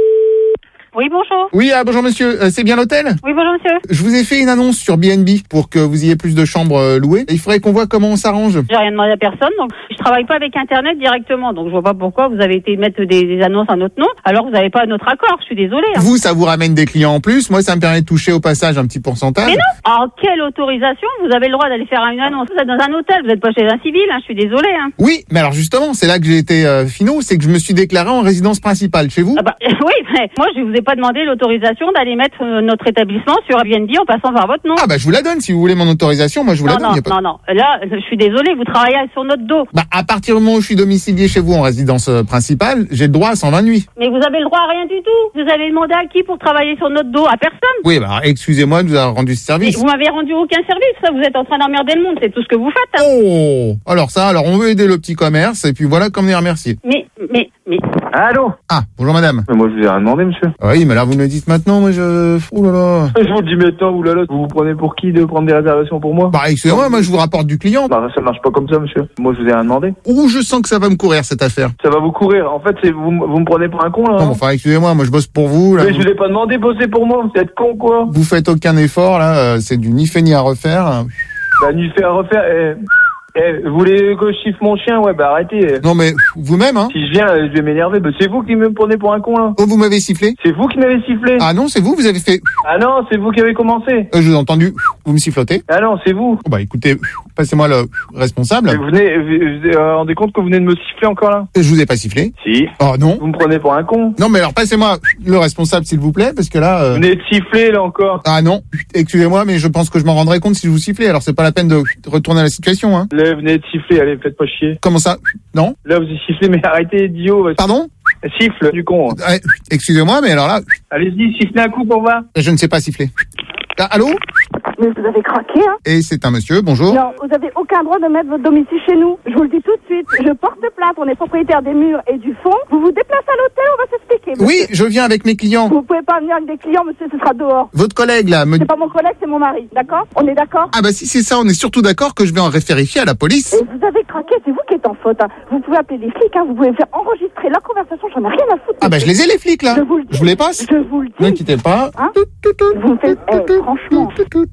Oui, bonjour. Oui, ah, bonjour monsieur, euh, c'est bien l'hôtel? Oui, bonjour monsieur. Je vous ai fait une annonce sur B N B pour que vous ayez plus de chambres euh, louées. Il faudrait qu'on voit comment on s'arrange. J'ai rien demandé à personne, donc je travaille pas avec Internet directement, donc je vois pas pourquoi vous avez été mettre des, des annonces à notre nom, alors vous n'avez pas notre accord, je suis désolée. Hein. Vous, ça vous ramène des clients en plus, moi ça me permet de toucher au passage un petit pourcentage. Mais non. En quelle autorisation vous avez le droit d'aller faire une annonce? Vous êtes dans un hôtel, vous n'êtes pas chez un civil, hein, je suis désolée. Hein. Oui, mais alors justement, c'est là que j'ai été euh, finaux, c'est que je me suis déclaré en résidence principale chez vous. Ah bah, oui, mais moi je vous ai pas demandé l'autorisation d'aller mettre euh, notre établissement sur Airbnb en passant par votre nom. Ah bah je vous la donne, si vous voulez mon autorisation, moi je vous non, la donne. Non, y a pas... non, non, là je suis désolée, vous travaillez sur notre dos. Bah à partir du moment où je suis domicilié chez vous en résidence euh, principale, j'ai le droit à cent vingt nuits. Mais vous avez le droit à rien du tout. Vous avez demandé à qui pour travailler sur notre dos? À personne. Oui, bah excusez-moi de vous avoir rendu ce service. Mais vous m'avez rendu aucun service, ça, vous êtes en train d'emmerder le monde, c'est tout ce que vous faites. Hein. Oh, alors ça, alors on veut aider le petit commerce et puis voilà comme on est remercié. Mais, mais, mais... Allô? Ah, bonjour madame. Mais moi je vous ai rien demandé, monsieur. Oui, mais là vous me le dites maintenant, moi je... Oh là là. Je vous le dis maintenant, oulala, vous vous prenez pour qui de prendre des réservations pour moi? Bah excusez-moi, moi je vous rapporte du client. Bah ça marche pas comme ça, monsieur. Moi je vous ai rien demandé. Ouh, je sens que ça va me courir cette affaire. Ça va vous courir. En fait, c'est vous, vous me prenez pour un con là. Non, hein. enfin excusez-moi, moi je bosse pour vous. Là, mais vous... je vous ai pas demandé de bosser pour moi, vous êtes con quoi. Vous faites aucun effort là, euh, c'est du ni fait ni à refaire. Bah ni fait à refaire. Eh. Eh, vous voulez que je chiffre mon chien? Ouais, bah arrêtez. Non mais vous-même, hein. Si je viens, je vais m'énerver. Bah c'est vous qui me prenez pour un con là. Oh, vous m'avez sifflé? C'est vous qui m'avez sifflé. Ah non, c'est vous, vous avez fait... Ah non, c'est vous qui avez commencé. Euh, je vous ai entendu, vous me sifflotez. Ah non, c'est vous. Oh, bah écoutez, passez-moi le responsable. Et vous venez, vous vous vous rendez compte que vous venez de me siffler encore là? Je vous ai pas sifflé. Si. Oh non. Vous me prenez pour un con. Non mais alors passez-moi le responsable s'il vous plaît, parce que là... Euh... Vous venez de siffler là encore. Ah non, excusez-moi, mais je pense que je m'en rendrai compte si je vous sifflais, alors c'est pas la peine de retourner à la situation, hein. Là, vous venez de siffler, allez, faites pas chier. Comment ça? Non. Là, vous sifflez, mais arrêtez, idiot. Pardon? Siffle, du con. Euh, excusez-moi, mais alors là... Allez-y, sifflez un coup pour voir. Je ne sais pas siffler. Ah, allô? Mais vous avez craqué, hein? Et c'est un monsieur, bonjour. Non, vous avez aucun droit de mettre votre domicile chez nous. Je vous le dis tout de suite. Je porte plainte, on est propriétaire des murs et du fond. Vous vous déplacez à l'hôtel, on va s'expliquer. Monsieur. Oui, je viens avec mes clients. Vous pouvez pas venir avec des clients, monsieur, ce sera dehors. Votre collègue, là, me... C'est pas mon collègue, c'est mon mari, d'accord? On est d'accord? Ah bah si c'est ça, on est surtout d'accord que je vais en référifier à la police. Et vous avez craqué, c'est vous qui êtes en faute. Hein. Vous pouvez appeler les flics, hein. Vous pouvez faire enregistrer la conversation, j'en ai rien à foutre. Ah bah je les ai les flics, là. Je vous le dis. Je vous les passe. Je vous le dis. N'inquiétez pas. Hein? Vous me faites... Eh, franchement...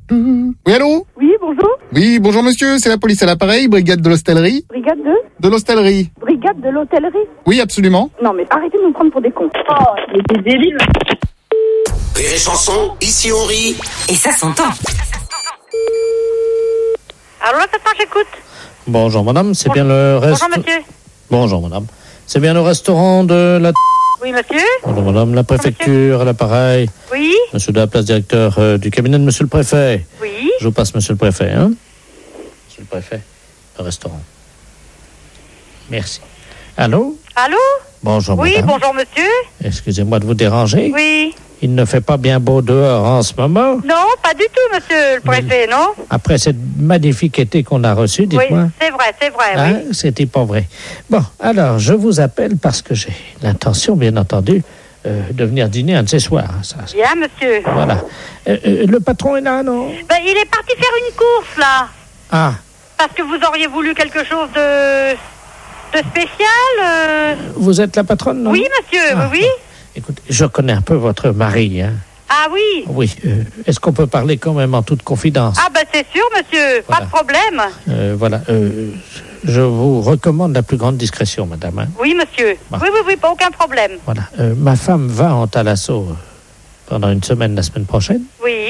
Oui, allô? Oui, bonjour. Oui, bonjour monsieur, c'est la police à l'appareil, brigade de l'hostellerie. Brigade de? De l'hostellerie. Brigade de l'hôtellerie? Oui, absolument. Non, mais arrêtez de nous prendre pour des cons. Oh, mais des débiles. Rire et chanson, ici on rit. Et ça s'entend. Allô, attends, j'écoute. Bonjour madame, c'est bien le restaurant... Bonjour, monsieur. Bonjour madame. C'est bien le restaurant de la... Oui, monsieur. Bonjour madame, la préfecture, à l'appareil. Oui. Monsieur de la place directeur euh, du cabinet de monsieur le préfet. Oui. Je vous passe monsieur le préfet, hein. Monsieur le préfet, le restaurant. Merci. Allô? Allô? Bonjour oui, madame. Oui, bonjour monsieur. Excusez-moi de vous déranger. Oui. Il ne fait pas bien beau dehors en ce moment. Non, pas du tout, monsieur le préfet, non? Après cette magnifique été qu'on a reçu, dites-moi. Oui, c'est vrai, c'est vrai, hein, oui. C'était pas vrai. Bon, alors, je vous appelle parce que j'ai l'intention, bien entendu, euh, de venir dîner un de ces soirs. Ça, ça. Bien, monsieur. Voilà. Euh, euh, le patron est là, non? Ben, il est parti faire une course, là. Ah. Parce que vous auriez voulu quelque chose de, de spécial euh... Vous êtes la patronne, non? Oui, monsieur, ah, oui, oui. Écoutez, je connais un peu votre mari, hein. Ah oui? Oui. Euh, est-ce qu'on peut parler quand même en toute confidence? Ah ben c'est sûr, monsieur. Voilà. Pas de problème. Euh, voilà. Euh, je vous recommande la plus grande discrétion, madame. Hein. Oui, monsieur. Bon. Oui, oui, oui, pas aucun problème. Voilà. Euh, ma femme va en Thalasso pendant une semaine la semaine prochaine. Oui.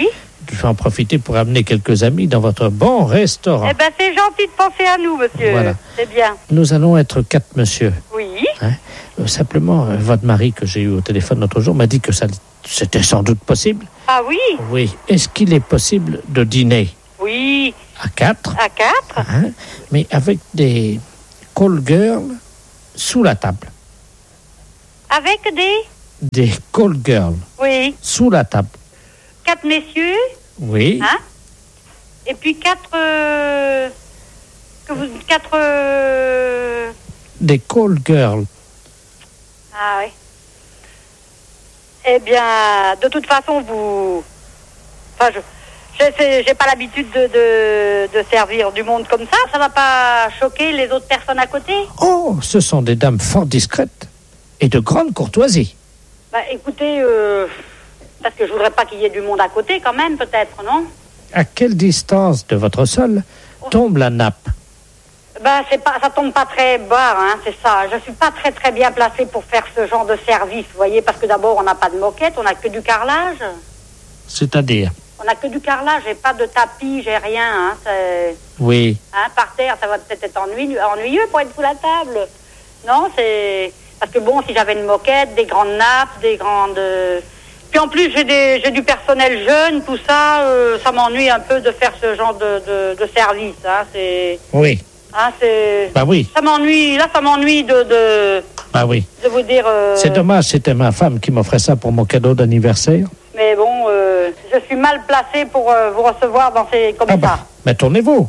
je vais en profiter pour amener quelques amis dans votre bon restaurant. Eh ben, c'est gentil de penser à nous, monsieur. Voilà. C'est bien. Nous allons être quatre, monsieur. Oui. Hein? Euh, simplement, euh, votre mari que j'ai eu au téléphone l'autre jour m'a dit que ça, c'était sans doute possible. Ah oui? Oui. Est-ce qu'il est possible de dîner Oui. à quatre, À quatre? hein, mais avec des call girls sous la table? Avec des? Des call girls Oui. sous la table. Quatre messieurs? Oui. Hein? Et puis quatre... euh, que vous... Quatre... euh, Des call girls. Ah oui. Eh bien, de toute façon, vous... Enfin, je... je sais- j'ai pas l'habitude de, de, de servir du monde comme ça. Ça va pas choquer les autres personnes à côté? Oh, ce sont des dames fort discrètes et de grande courtoisie. Bah, écoutez, euh, parce que je voudrais pas qu'il y ait du monde à côté, quand même, peut-être, non? À quelle distance de votre sol tombe la nappe? Bah, c'est pas, ça tombe pas très bas, hein, c'est ça. Je suis pas très très bien placée pour faire ce genre de service, vous voyez, parce que d'abord, on n'a pas de moquette, on n'a que du carrelage. C'est-à-dire? On n'a que du carrelage, j'ai pas de tapis, j'ai rien, hein, c'est... Oui. Hein, par terre, ça va peut-être être ennuyeux, ennuyeux pour être sous la table. Non, c'est... Parce que bon, si j'avais une moquette, des grandes nappes, des grandes... euh, Puis en plus, j'ai, des, j'ai du personnel jeune, tout ça, euh, ça m'ennuie un peu de faire ce genre de, de, de service, hein, c'est... Oui. Hein, c'est... Bah oui. Ça m'ennuie, là, ça m'ennuie de, de, Bah oui. de vous dire... euh, C'est dommage, c'était ma femme qui m'offrait ça pour mon cadeau d'anniversaire. Mais bon, euh, je suis mal placée pour euh, vous recevoir dans ces... comme Ah ça. bah, mais tournez-vous.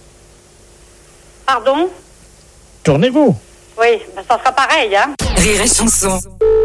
Pardon? Tournez-vous. Oui, ben, ça sera pareil, hein. Rire et chanson.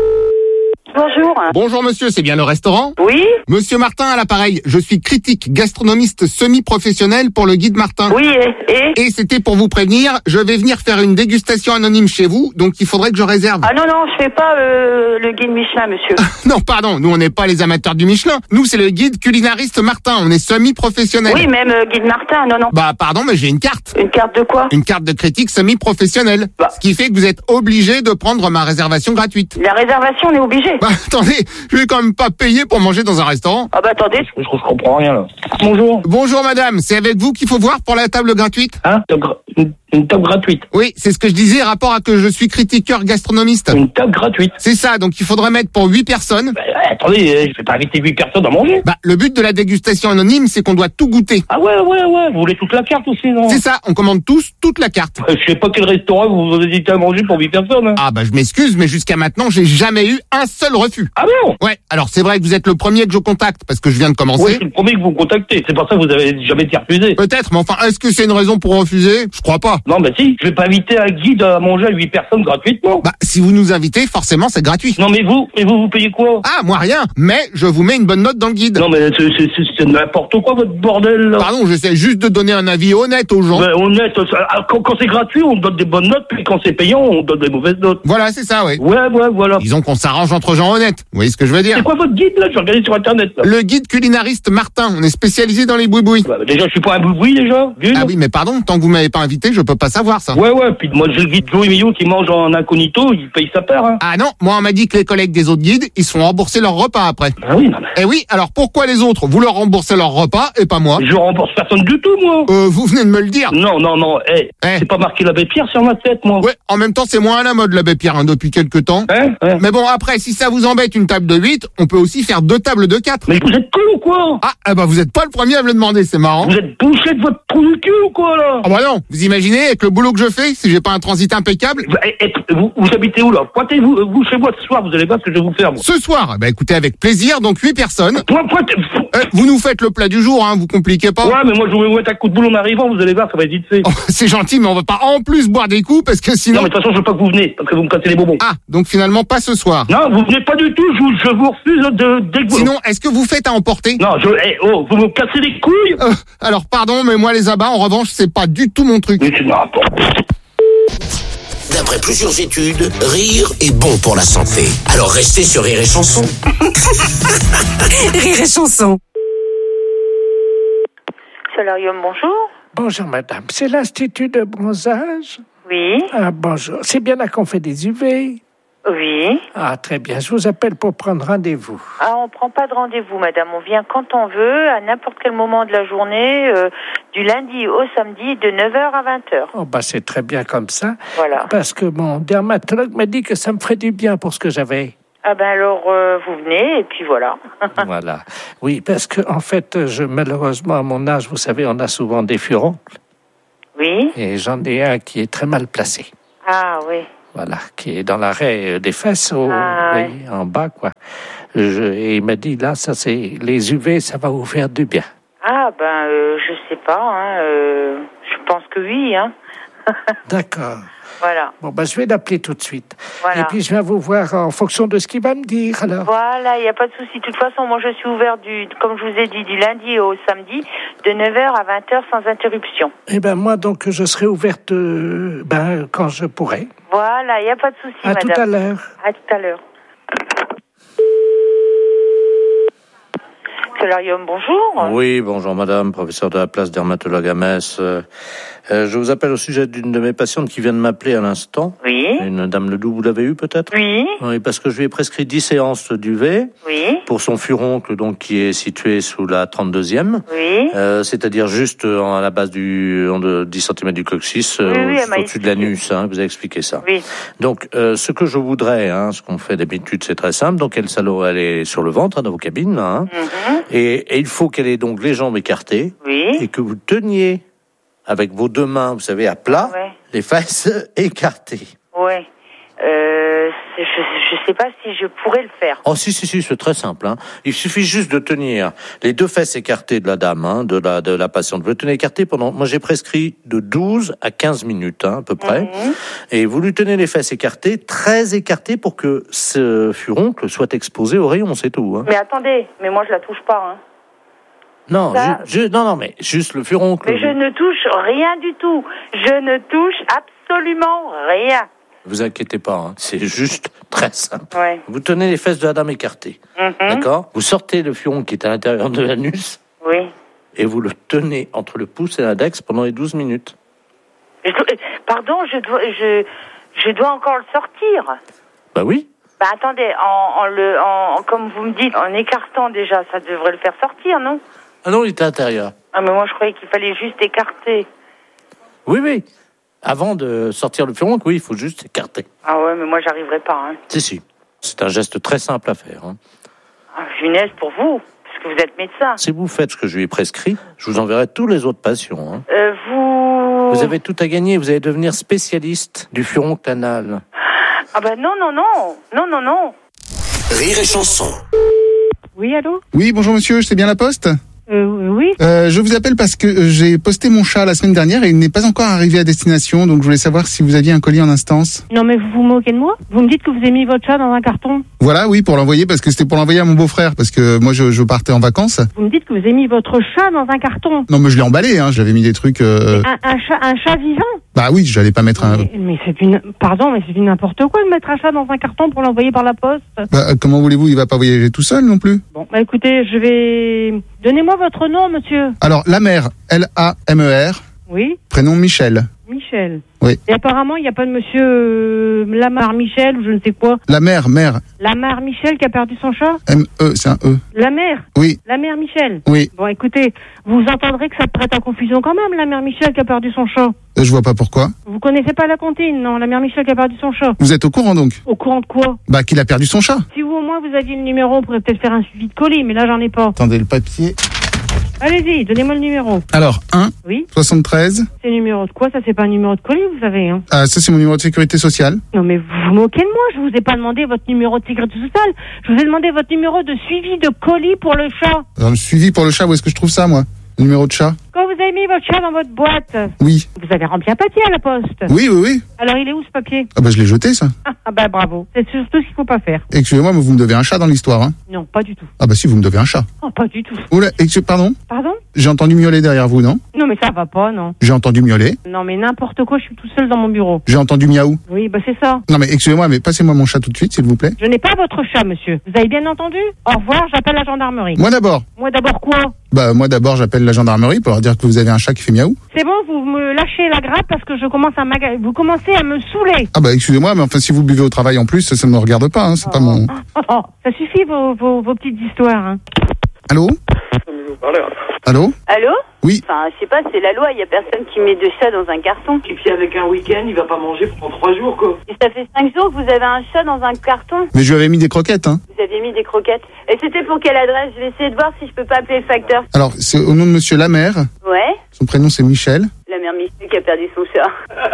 Bonjour. Bonjour monsieur, c'est bien le restaurant? Oui. Monsieur Martin à l'appareil, je suis critique, gastronomiste semi-professionnel pour le Guide Martin. Oui, et, Et c'était pour vous prévenir, je vais venir faire une dégustation anonyme chez vous, donc il faudrait que je réserve. Ah non, non, je fais pas euh, le guide Michelin, monsieur. Non, pardon, nous on n'est pas les amateurs du Michelin. Nous c'est le guide culinariste Martin, on est semi-professionnel. Oui, même euh, guide Martin, non, non. Bah pardon, mais j'ai une carte. Une carte de quoi? Une carte de critique semi-professionnelle. Bah. Ce qui fait que vous êtes obligé de prendre ma réservation gratuite. La réservation, on est obligé. Bah attendez, je vais quand même pas payer pour manger dans un restaurant. Ah bah attendez. Je, je comprends rien là. Bonjour. Bonjour madame, c'est avec vous qu'il faut voir pour la table gratuite? Hein? Une, une table gratuite. Oui, c'est ce que je disais, rapport à que je suis critiqueur gastronomiste. Une table gratuite. C'est ça, donc il faudrait mettre pour huit personnes. Bah, attendez, euh, je vais pas inviter huit personnes à manger. Bah, le but de la dégustation anonyme, c'est qu'on doit tout goûter. Ah ouais, ouais, ouais, vous voulez toute la carte aussi, non? C'est ça, on commande tous toute la carte. Euh, je sais pas quel restaurant vous vous hésitez à manger pour huit personnes. Hein. Ah bah je m'excuse, mais jusqu'à maintenant, j'ai jamais eu un seul refus. Ah bon? Ouais, alors c'est vrai que vous êtes le premier que je contacte, parce que je viens de Oui, commencer. je suis le premier que vous contactez. C'est pour ça que vous avez jamais été refusé. Peut-être, mais enfin, est-ce que c'est une raison pour refuser? Je crois pas. Non, bah si, je vais pas inviter un guide à manger à huit personnes gratuitement. Bah, si vous nous invitez, forcément, c'est gratuit. Non, mais vous, et vous, vous payez quoi? Ah, moi rien, mais je vous mets une bonne note dans le guide. Non, mais c'est, c'est, c'est, c'est n'importe quoi, votre bordel, là. Pardon, j'essaie juste de donner un avis honnête aux gens. Ben, honnête, ça- quand, quand c'est gratuit, on donne des bonnes notes, puis quand c'est payant, on donne des mauvaises notes. Voilà, c'est ça, oui. Ouais, ouais, voilà. Disons qu'on s'arrange entre gens honnêtes. Vous voyez ce que je veux dire? C'est quoi votre guide, là? Je vais regarder sur Internet, là. Le guide culinariste Martin, on est spécialisé dans les boui-boui. Bah, déjà, je suis pas un boui déjà. D'une. Ah oui, mais pardon, tant que vous m'avez pas invité, je peux pas savoir ça. Ouais, ouais, puis moi, j'ai le guide Joe Emilio qui mange en incognito, il paye sa part, hein. Ah non, moi on m'a dit que les collègues des autres guides, ils se font rembourser leur repas après. Ah oui, non, mais... Eh oui, alors pourquoi les autres, vous leur remboursez leur repas et pas moi? Je rembourse personne du tout, moi. Euh, vous venez de me le dire. Non, non, non, eh, Eh. c'est pas marqué l'abbé Pierre sur ma tête, moi. Ouais, en même temps, c'est moins à la mode l'abbé Pierre hein, depuis quelques temps. Hein, hein. Mais bon, après, si ça vous embête une table de huit, on peut aussi faire deux tables de quatre. Mais vous êtes con ou quoi? Ah, eh ben vous êtes pas le premier à me le demander, c'est marrant. Vous êtes bouché de votre trou du cul ou quoi, là? Ah bah non, vous imaginez avec le boulot que je fais, si j'ai pas un transit impeccable? Eh, eh, vous, vous habitez où, là? Pointez-vous vous chez moi ce soir, vous allez voir ce que je vais vous faire, moi. Ce soir, bah écoutez, avec plaisir, donc huit personnes. Point, pointez... Euh, vous nous faites le plat du jour, hein, vous compliquez pas. Ouais, mais moi, je vais vous mettre un coup de boule en arrivant, vous allez voir, ça va être vite fait. Oh, c'est gentil, mais on va pas en plus boire des coups parce que sinon... Non, mais de toute façon, je veux pas que vous venez, parce que vous me cassez les bonbons. Ah, donc finalement pas ce soir. Non, vous venez pas du tout, je vous, je vous refuse de, dès que vous... Sinon, est-ce que vous faites à emporter? Non, je, eh, oh, vous me cassez les couilles? Euh, alors pardon, mais moi les abats, en revanche, c'est pas du tout mon truc. Mais c'est n'importe. D'après plusieurs études, rire est bon pour la santé. Alors restez sur Rire et Chanson. Rire et chanson. Solarium, bonjour. Bonjour madame, c'est l'Institut de bronzage? Oui. Ah bonjour, c'est bien là qu'on fait des U V? Oui. Ah, très bien. Je vous appelle pour prendre rendez-vous. Ah, on prend pas de rendez-vous, madame. On vient quand on veut, à n'importe quel moment de la journée, euh, du lundi au samedi, de neuf heures à vingt heures. Oh, bah, c'est très bien comme ça. Voilà. Parce que mon dermatologue m'a dit que ça me ferait du bien pour ce que j'avais. Ah ben alors, euh, vous venez, et puis voilà. Voilà. Oui, parce que, en fait, je, malheureusement, à mon âge, vous savez, on a souvent des furoncles. Oui. Et j'en ai un qui est très mal placé. Ah, oui. Voilà, qui est dans l'arrêt des fesses, au, Ah, oui, en bas, quoi. Je, et il m'a dit, là, ça c'est les U V, ça va vous faire du bien. Ah ben, euh, je sais pas, hein, euh, je pense que oui, hein. D'accord. Voilà. Bon, ben, je vais l'appeler tout de suite. Voilà. Et puis, je viens vous voir en fonction de ce qu'il va me dire, alors. Voilà, il n'y a pas de souci. De toute façon, moi, je suis ouvert, du, comme je vous ai dit, du lundi au samedi, de neuf heures à vingt heures sans interruption. Eh ben, moi, donc, je serai ouverte, euh, ben, quand je pourrai. Voilà, il n'y a pas de souci, À madame. tout à l'heure. À tout à l'heure. Solarium, bonjour. Oui, bonjour madame, professeur de la place dermatologue à Metz. Euh, euh, je vous appelle au sujet d'une de mes patientes qui vient de m'appeler à l'instant. Oui. Une dame Ledoux, vous l'avez eu peut-être? Oui. Oui, parce que je lui ai prescrit dix séances d'U V. Oui. Pour son furoncle, donc, qui est situé sous la trente-deuxième. Oui. Euh, c'est-à-dire juste en, à la base du, en de dix centimètres du coccyx, Oui, euh, oui, juste elle m'a au-dessus de l'anus, hein, vous avez expliqué ça. Oui. Donc, euh, ce que je voudrais, hein, ce qu'on fait d'habitude, c'est très simple. Donc, elle, s'allo- elle est sur le ventre, hein, dans vos cabines, là, hein. Mhm. et, et il faut qu'elle ait donc les jambes écartées. Oui. Et que vous teniez avec vos deux mains, vous savez, à plat, Ouais. les fesses écartées. Ouais. Euh, c'est- je, je sais pas si je pourrais le faire. Oh si si si, c'est très simple. Hein. Il suffit juste de tenir les deux fesses écartées de la dame, hein, de la de la patiente. Vous le tenez écarté pendant. Moi j'ai prescrit de douze à quinze minutes, hein, à peu près. Mhm. Et vous lui tenez les fesses écartées, très écartées, pour que ce furoncle soit exposé au rayon, c'est tout. Hein. Mais attendez, mais moi je la touche pas, hein. Non, Ça- ju- ju- non non, mais juste le furoncle. Mais je ne touche rien du tout. Je ne touche absolument rien. Vous inquiétez pas, hein. C'est juste très simple. Ouais. Vous tenez les fesses de la dame écartées, Mhm. d'accord? Vous sortez le furon qui est à l'intérieur de l'anus. Oui. Et vous le tenez entre le pouce et l'index pendant les douze minutes. Je dois- Pardon, je dois, je, je dois encore le sortir. Bah oui. Bah attendez, en, en le, en, comme vous me dites, en écartant déjà, ça devrait le faire sortir, non? Ah non, il est à l'intérieur. Ah mais moi je croyais qu'il fallait juste écarter. Oui, oui. Avant de sortir le furon, oui, il faut juste écarter. Ah ouais, mais moi j'arriverai pas, hein. Si, si. C'est un geste très simple à faire. Hein. Ah, funeste pour vous, parce que vous êtes médecin. Si vous faites ce que je lui ai prescrit, je vous enverrai tous les autres patients. Hein. Euh, vous... Vous avez tout à gagner. Vous allez devenir spécialiste du furoncle anal. Ah bah non, non, non. Non, non, non. Rire et chanson. Oui, allô? Oui, bonjour monsieur, c'est bien la poste? Euh, oui. Euh, je vous appelle parce que euh, j'ai posté mon chat la semaine dernière et il n'est pas encore arrivé à destination, donc je voulais savoir si vous aviez un colis en instance. Non, mais vous vous moquez de moi? Vous me dites que vous avez mis votre chat dans un carton? Voilà, oui, pour l'envoyer, parce que c'était pour l'envoyer à mon beau-frère, parce que moi je, je partais en vacances. Vous me dites que vous avez mis votre chat dans un carton? Non, mais je l'ai emballé, hein, j'avais mis des trucs... Euh... Un, un chat, un chat vivant? Bah oui, j'allais pas mettre un... Mais, mais c'est du... Pardon, mais c'est du n'importe quoi de mettre un chat dans un carton pour l'envoyer par la poste. Bah, comment voulez-vous, il va pas voyager tout seul non plus? Bon, bah écoutez, je vais... Donnez-moi votre nom, monsieur. Alors, la mère, L A M E R, Oui, prénom Michel. Michel. Oui. Et apparemment, il n'y a pas de monsieur euh, Lamar Michel ou je ne sais quoi. La mère, mère, Lamar Michel qui a perdu son chat? M E, c'est un E. La mère? Oui. La mère Michel? Oui. Bon, écoutez, vous entendrez que ça prête à confusion quand même, la mère Michel qui a perdu son chat. Euh, je vois pas pourquoi. Vous connaissez pas la comptine, non? La mère Michel qui a perdu son chat. Vous êtes au courant donc? Au courant de quoi? Bah, qu'il a perdu son chat. Si vous au moins vous aviez le numéro, on pourrait peut-être faire un suivi de colis, mais là j'en ai pas. Attendez, le papier. Allez-y, donnez-moi le numéro. Alors, un, Oui. soixante-treize. C'est le numéro de quoi? Ça, c'est pas un numéro de colis, vous savez, hein? Ah, ça c'est mon numéro de sécurité sociale. Non, mais vous vous moquez de moi. Je vous ai pas demandé votre numéro de sécurité sociale. Je vous ai demandé votre numéro de suivi de colis pour le chat. Alors, le suivi pour le chat, où est-ce que je trouve ça, moi? Le numéro de chat? Quand vous avez mis votre chat dans votre boîte, Oui. vous avez rempli un papier à la poste. Oui, oui, oui. Alors, il est où ce papier? Ah bah, je l'ai jeté, ça. Ah, ah bah bravo. C'est surtout ce qu'il faut pas faire. Excusez-moi, mais vous me devez un chat dans l'histoire, hein. Non, pas du tout. Ah bah si, vous me devez un chat. Oh, pas du tout. Oula, excusez, pardon? Pardon? J'ai entendu miauler derrière vous, non? Non, mais ça va pas, non. J'ai entendu miauler. Non, mais n'importe quoi, je suis tout seul dans mon bureau. J'ai entendu miaou. Oui, bah c'est ça. Non mais excusez-moi, mais passez-moi mon chat tout de suite, s'il vous plaît. Je n'ai pas votre chat, monsieur. Vous avez bien entendu? Au revoir, j'appelle la gendarmerie. Moi d'abord. Moi d'abord quoi? Bah moi d'abord, j'appelle la gendarmerie pour leur dire que que vous avez un chat qui fait miaou. C'est bon, vous me lâchez la grappe parce que je commence à m'aga- vous commencez à me saouler. Ah bah excusez-moi, mais enfin si vous buvez au travail en plus, ça ne me regarde pas, hein, c'est pas mon... Oh, oh, ça suffit vos, vos, vos petites histoires. Hein. Allô Allô Allô Oui. Enfin, je sais pas, c'est la loi, il y a personne qui met de chat dans un carton. Et puis avec un week-end, il va pas manger pendant trois jours, quoi. Et ça fait cinq jours que vous avez un chat dans un carton. Mais je lui avais mis des croquettes, hein. Vous aviez mis des croquettes. Et c'était pour quelle adresse? Je vais essayer de voir si je peux pas appeler le facteur. Alors, c'est au nom de monsieur Lamère. Ouais. Son prénom c'est Michel. La mère Michel qui a perdu son chat.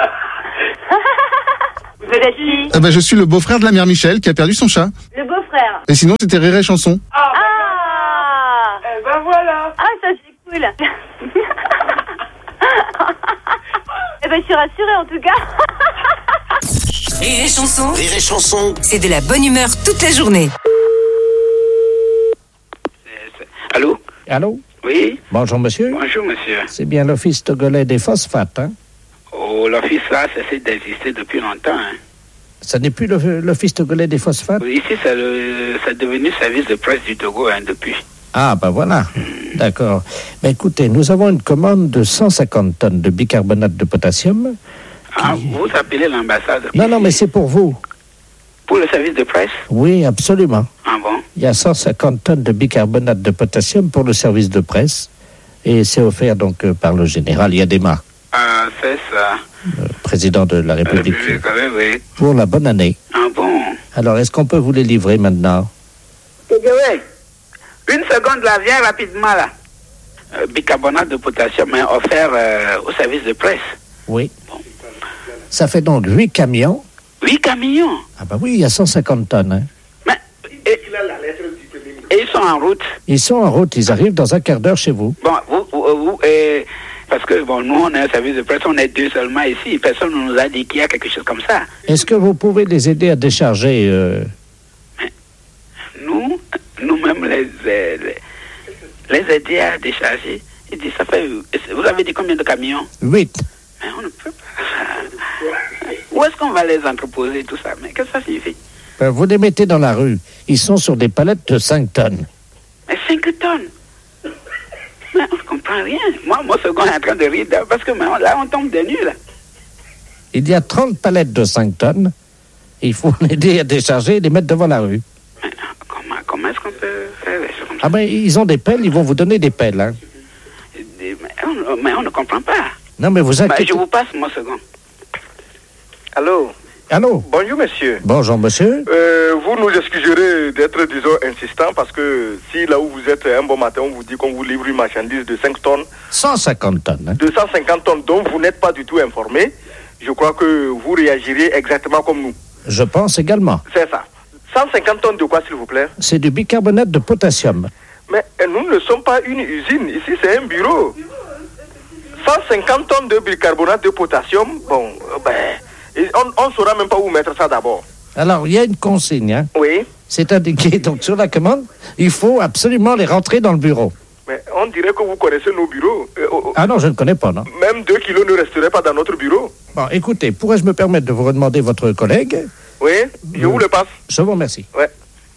Vous êtes qui? Ah bah je suis le beau-frère de la mère Michel qui a perdu son chat. Le beau-frère. Et sinon c'était Rire et Chanson. Ah, ah Eh ben voilà. Ah, ça c'est cool. Eh ben je suis rassurée en tout cas. Rire et chanson. Rire et Chanson. C'est de la bonne humeur toute la journée. Allô? Allô? Oui? Bonjour, monsieur. Bonjour, monsieur. C'est bien l'Office togolais des phosphates, hein? Oh, l'office là, ça cesse d'exister depuis longtemps, hein. Ça n'est plus le- l'Office togolais des phosphates? Ici, c'est le, c'est devenu service de presse du Togo, hein, depuis. Ah, ben voilà. D'accord. Ben écoutez, nous avons une commande de cent cinquante tonnes de bicarbonate de potassium. Ah, vous appelez l'ambassade? Non, non, mais c'est pour vous. Pour le service de presse? Oui, absolument. Ah bon? Il y a cent cinquante tonnes de bicarbonate de potassium pour le service de presse. Et c'est offert donc euh, par le général Yadema, Ah, c'est ça. président de la République, Oui, quand même, oui. pour la bonne année. Ah bon? Alors, est-ce qu'on peut vous les livrer maintenant? Eh bien, ouais. Une seconde, là, viens rapidement, là. Euh, bicarbonate de potassium est offert euh, au service de presse. Oui. Ça fait donc huit camions. Huit camions? Ah bah oui, il y a cent cinquante tonnes. Hein. Et, et ils sont en route. Ils sont en route, ils arrivent dans un quart d'heure chez vous. Bon, vous, vous, vous et, parce que bon, nous, on est un service de presse, on est deux seulement ici. Personne ne nous a dit qu'il y a quelque chose comme ça. Est-ce que vous pouvez les aider à décharger euh... Nous, nous-mêmes, les, les, les aider à décharger. Il dit, ça fait. Vous avez dit combien de camions? Huit. Mais on ne peut pas. Où est-ce qu'on va les entreposer, tout ça? Mais qu'est-ce que ça signifie? Ben, vous les mettez dans la rue. Ils sont sur des palettes de cinq tonnes. Mais cinq tonnes? Mais on ne comprend rien. Moi, mon second est en train de rire parce que mais on, là, on tombe des nues, là. Il y a trente palettes de cinq tonnes. Il faut l'aider à décharger et les mettre devant la rue. Mais, comment comment est-ce qu'on peut faire les choses comme ça? Ah ben, ils ont des pelles, ils vont vous donner des pelles. Hein. Mais on, mais on ne comprend pas. Non, mais vous inquiétez... Bah, je vous passe mon second. Allô? Allô? Bonjour, monsieur. Bonjour, monsieur. Euh, vous nous excuserez d'être, disons, insistant parce que si là où vous êtes un bon matin, on vous dit qu'on vous livre une marchandise de cinq tonnes. cent cinquante tonnes. Hein. De cent cinquante tonnes dont vous n'êtes pas du tout informé, je crois que vous réagirez exactement comme nous. Je pense également. C'est ça. cent cinquante tonnes de quoi, s'il vous plaît? C'est du bicarbonate de potassium. Mais nous ne sommes pas une usine. Ici, c'est un bureau. cent cinquante tonnes de bicarbonate de potassium, bon, euh, ben, on ne saura même pas où mettre ça d'abord. Alors, il y a une consigne, hein? Oui. C'est indiqué, donc, sur la commande, il faut absolument les rentrer dans le bureau. Mais on dirait que vous connaissez nos bureaux. Euh, oh, ah non, je ne connais pas, non. Même deux kilos ne resteraient pas dans notre bureau. Bon, écoutez, pourrais-je me permettre de vous redemander votre collègue? Oui, je vous le passe. Je vous remercie. Ouais.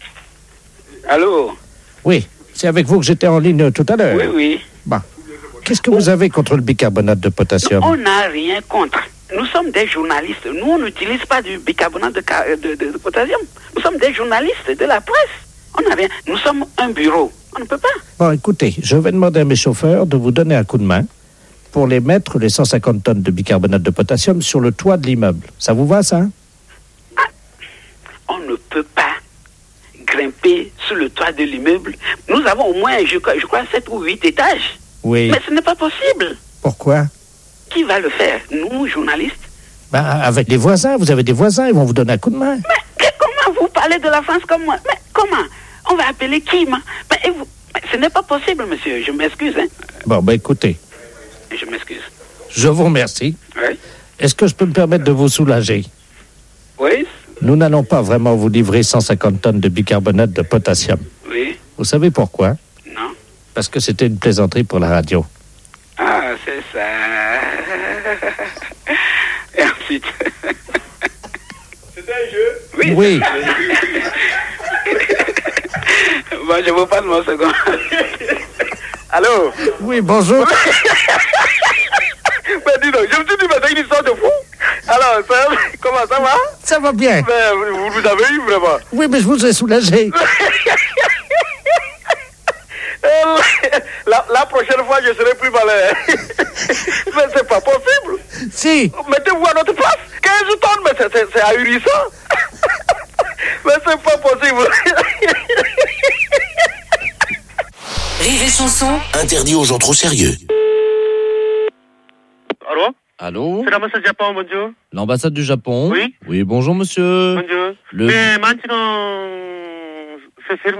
Allô? Oui, c'est avec vous que j'étais en ligne tout à l'heure. Oui, oui. Bon. Qu'est-ce que vous avez contre le bicarbonate de potassium? On n'a rien contre. Nous sommes des journalistes. Nous, on n'utilise pas du bicarbonate de, de, de, de potassium. Nous sommes des journalistes de la presse. On n'a rien. Nous sommes un bureau. On ne peut pas. Bon, écoutez, je vais demander à mes chauffeurs de vous donner un coup de main pour les mettre, les cent cinquante tonnes de bicarbonate de potassium, sur le toit de l'immeuble. Ça vous va, ça? Ah, on ne peut pas grimper sur le toit de l'immeuble. Nous avons au moins, je, je crois, sept ou huit étages. Oui. Mais ce n'est pas possible. Pourquoi? Qui va le faire? Nous, journalistes? Ben, avec les voisins. Vous avez des voisins, ils vont vous donner un coup de main. Mais comment vous parlez de la France comme moi? Mais comment? On va appeler qui, ma? Mais, et vous? Mais ce n'est pas possible, monsieur. Je m'excuse, hein. Bon, ben écoutez. Je m'excuse. Je vous remercie. Oui. Est-ce que je peux me permettre de vous soulager? Oui. Nous n'allons pas vraiment vous livrer cent cinquante tonnes de bicarbonate de potassium. Oui. Vous savez pourquoi? Non. Parce que c'était une plaisanterie pour la radio. Ah, c'est ça. Et ensuite... C'était un jeu? Oui. Oui. Bon, je vous passe mon second. Allô? Oui, bonjour. Alors, ça, comment ça va? Ça va bien. Ben, vous vous avez eu vraiment. Oui, mais je vous ai soulagé. La, la prochaine fois, je serai plus malin. Mais c'est pas possible. Si. Mettez-vous à notre place. quinze tonnes, mais c'est, c'est, c'est ahurissant. Mais c'est pas possible. Rire et chanson. Interdit aux gens trop sérieux. Allô? Allô? C'est l'ambassade du Japon, bonjour. L'ambassade du Japon? Oui. Oui, bonjour monsieur. Bonjour. Le... Mais maintenant, c'est fermé.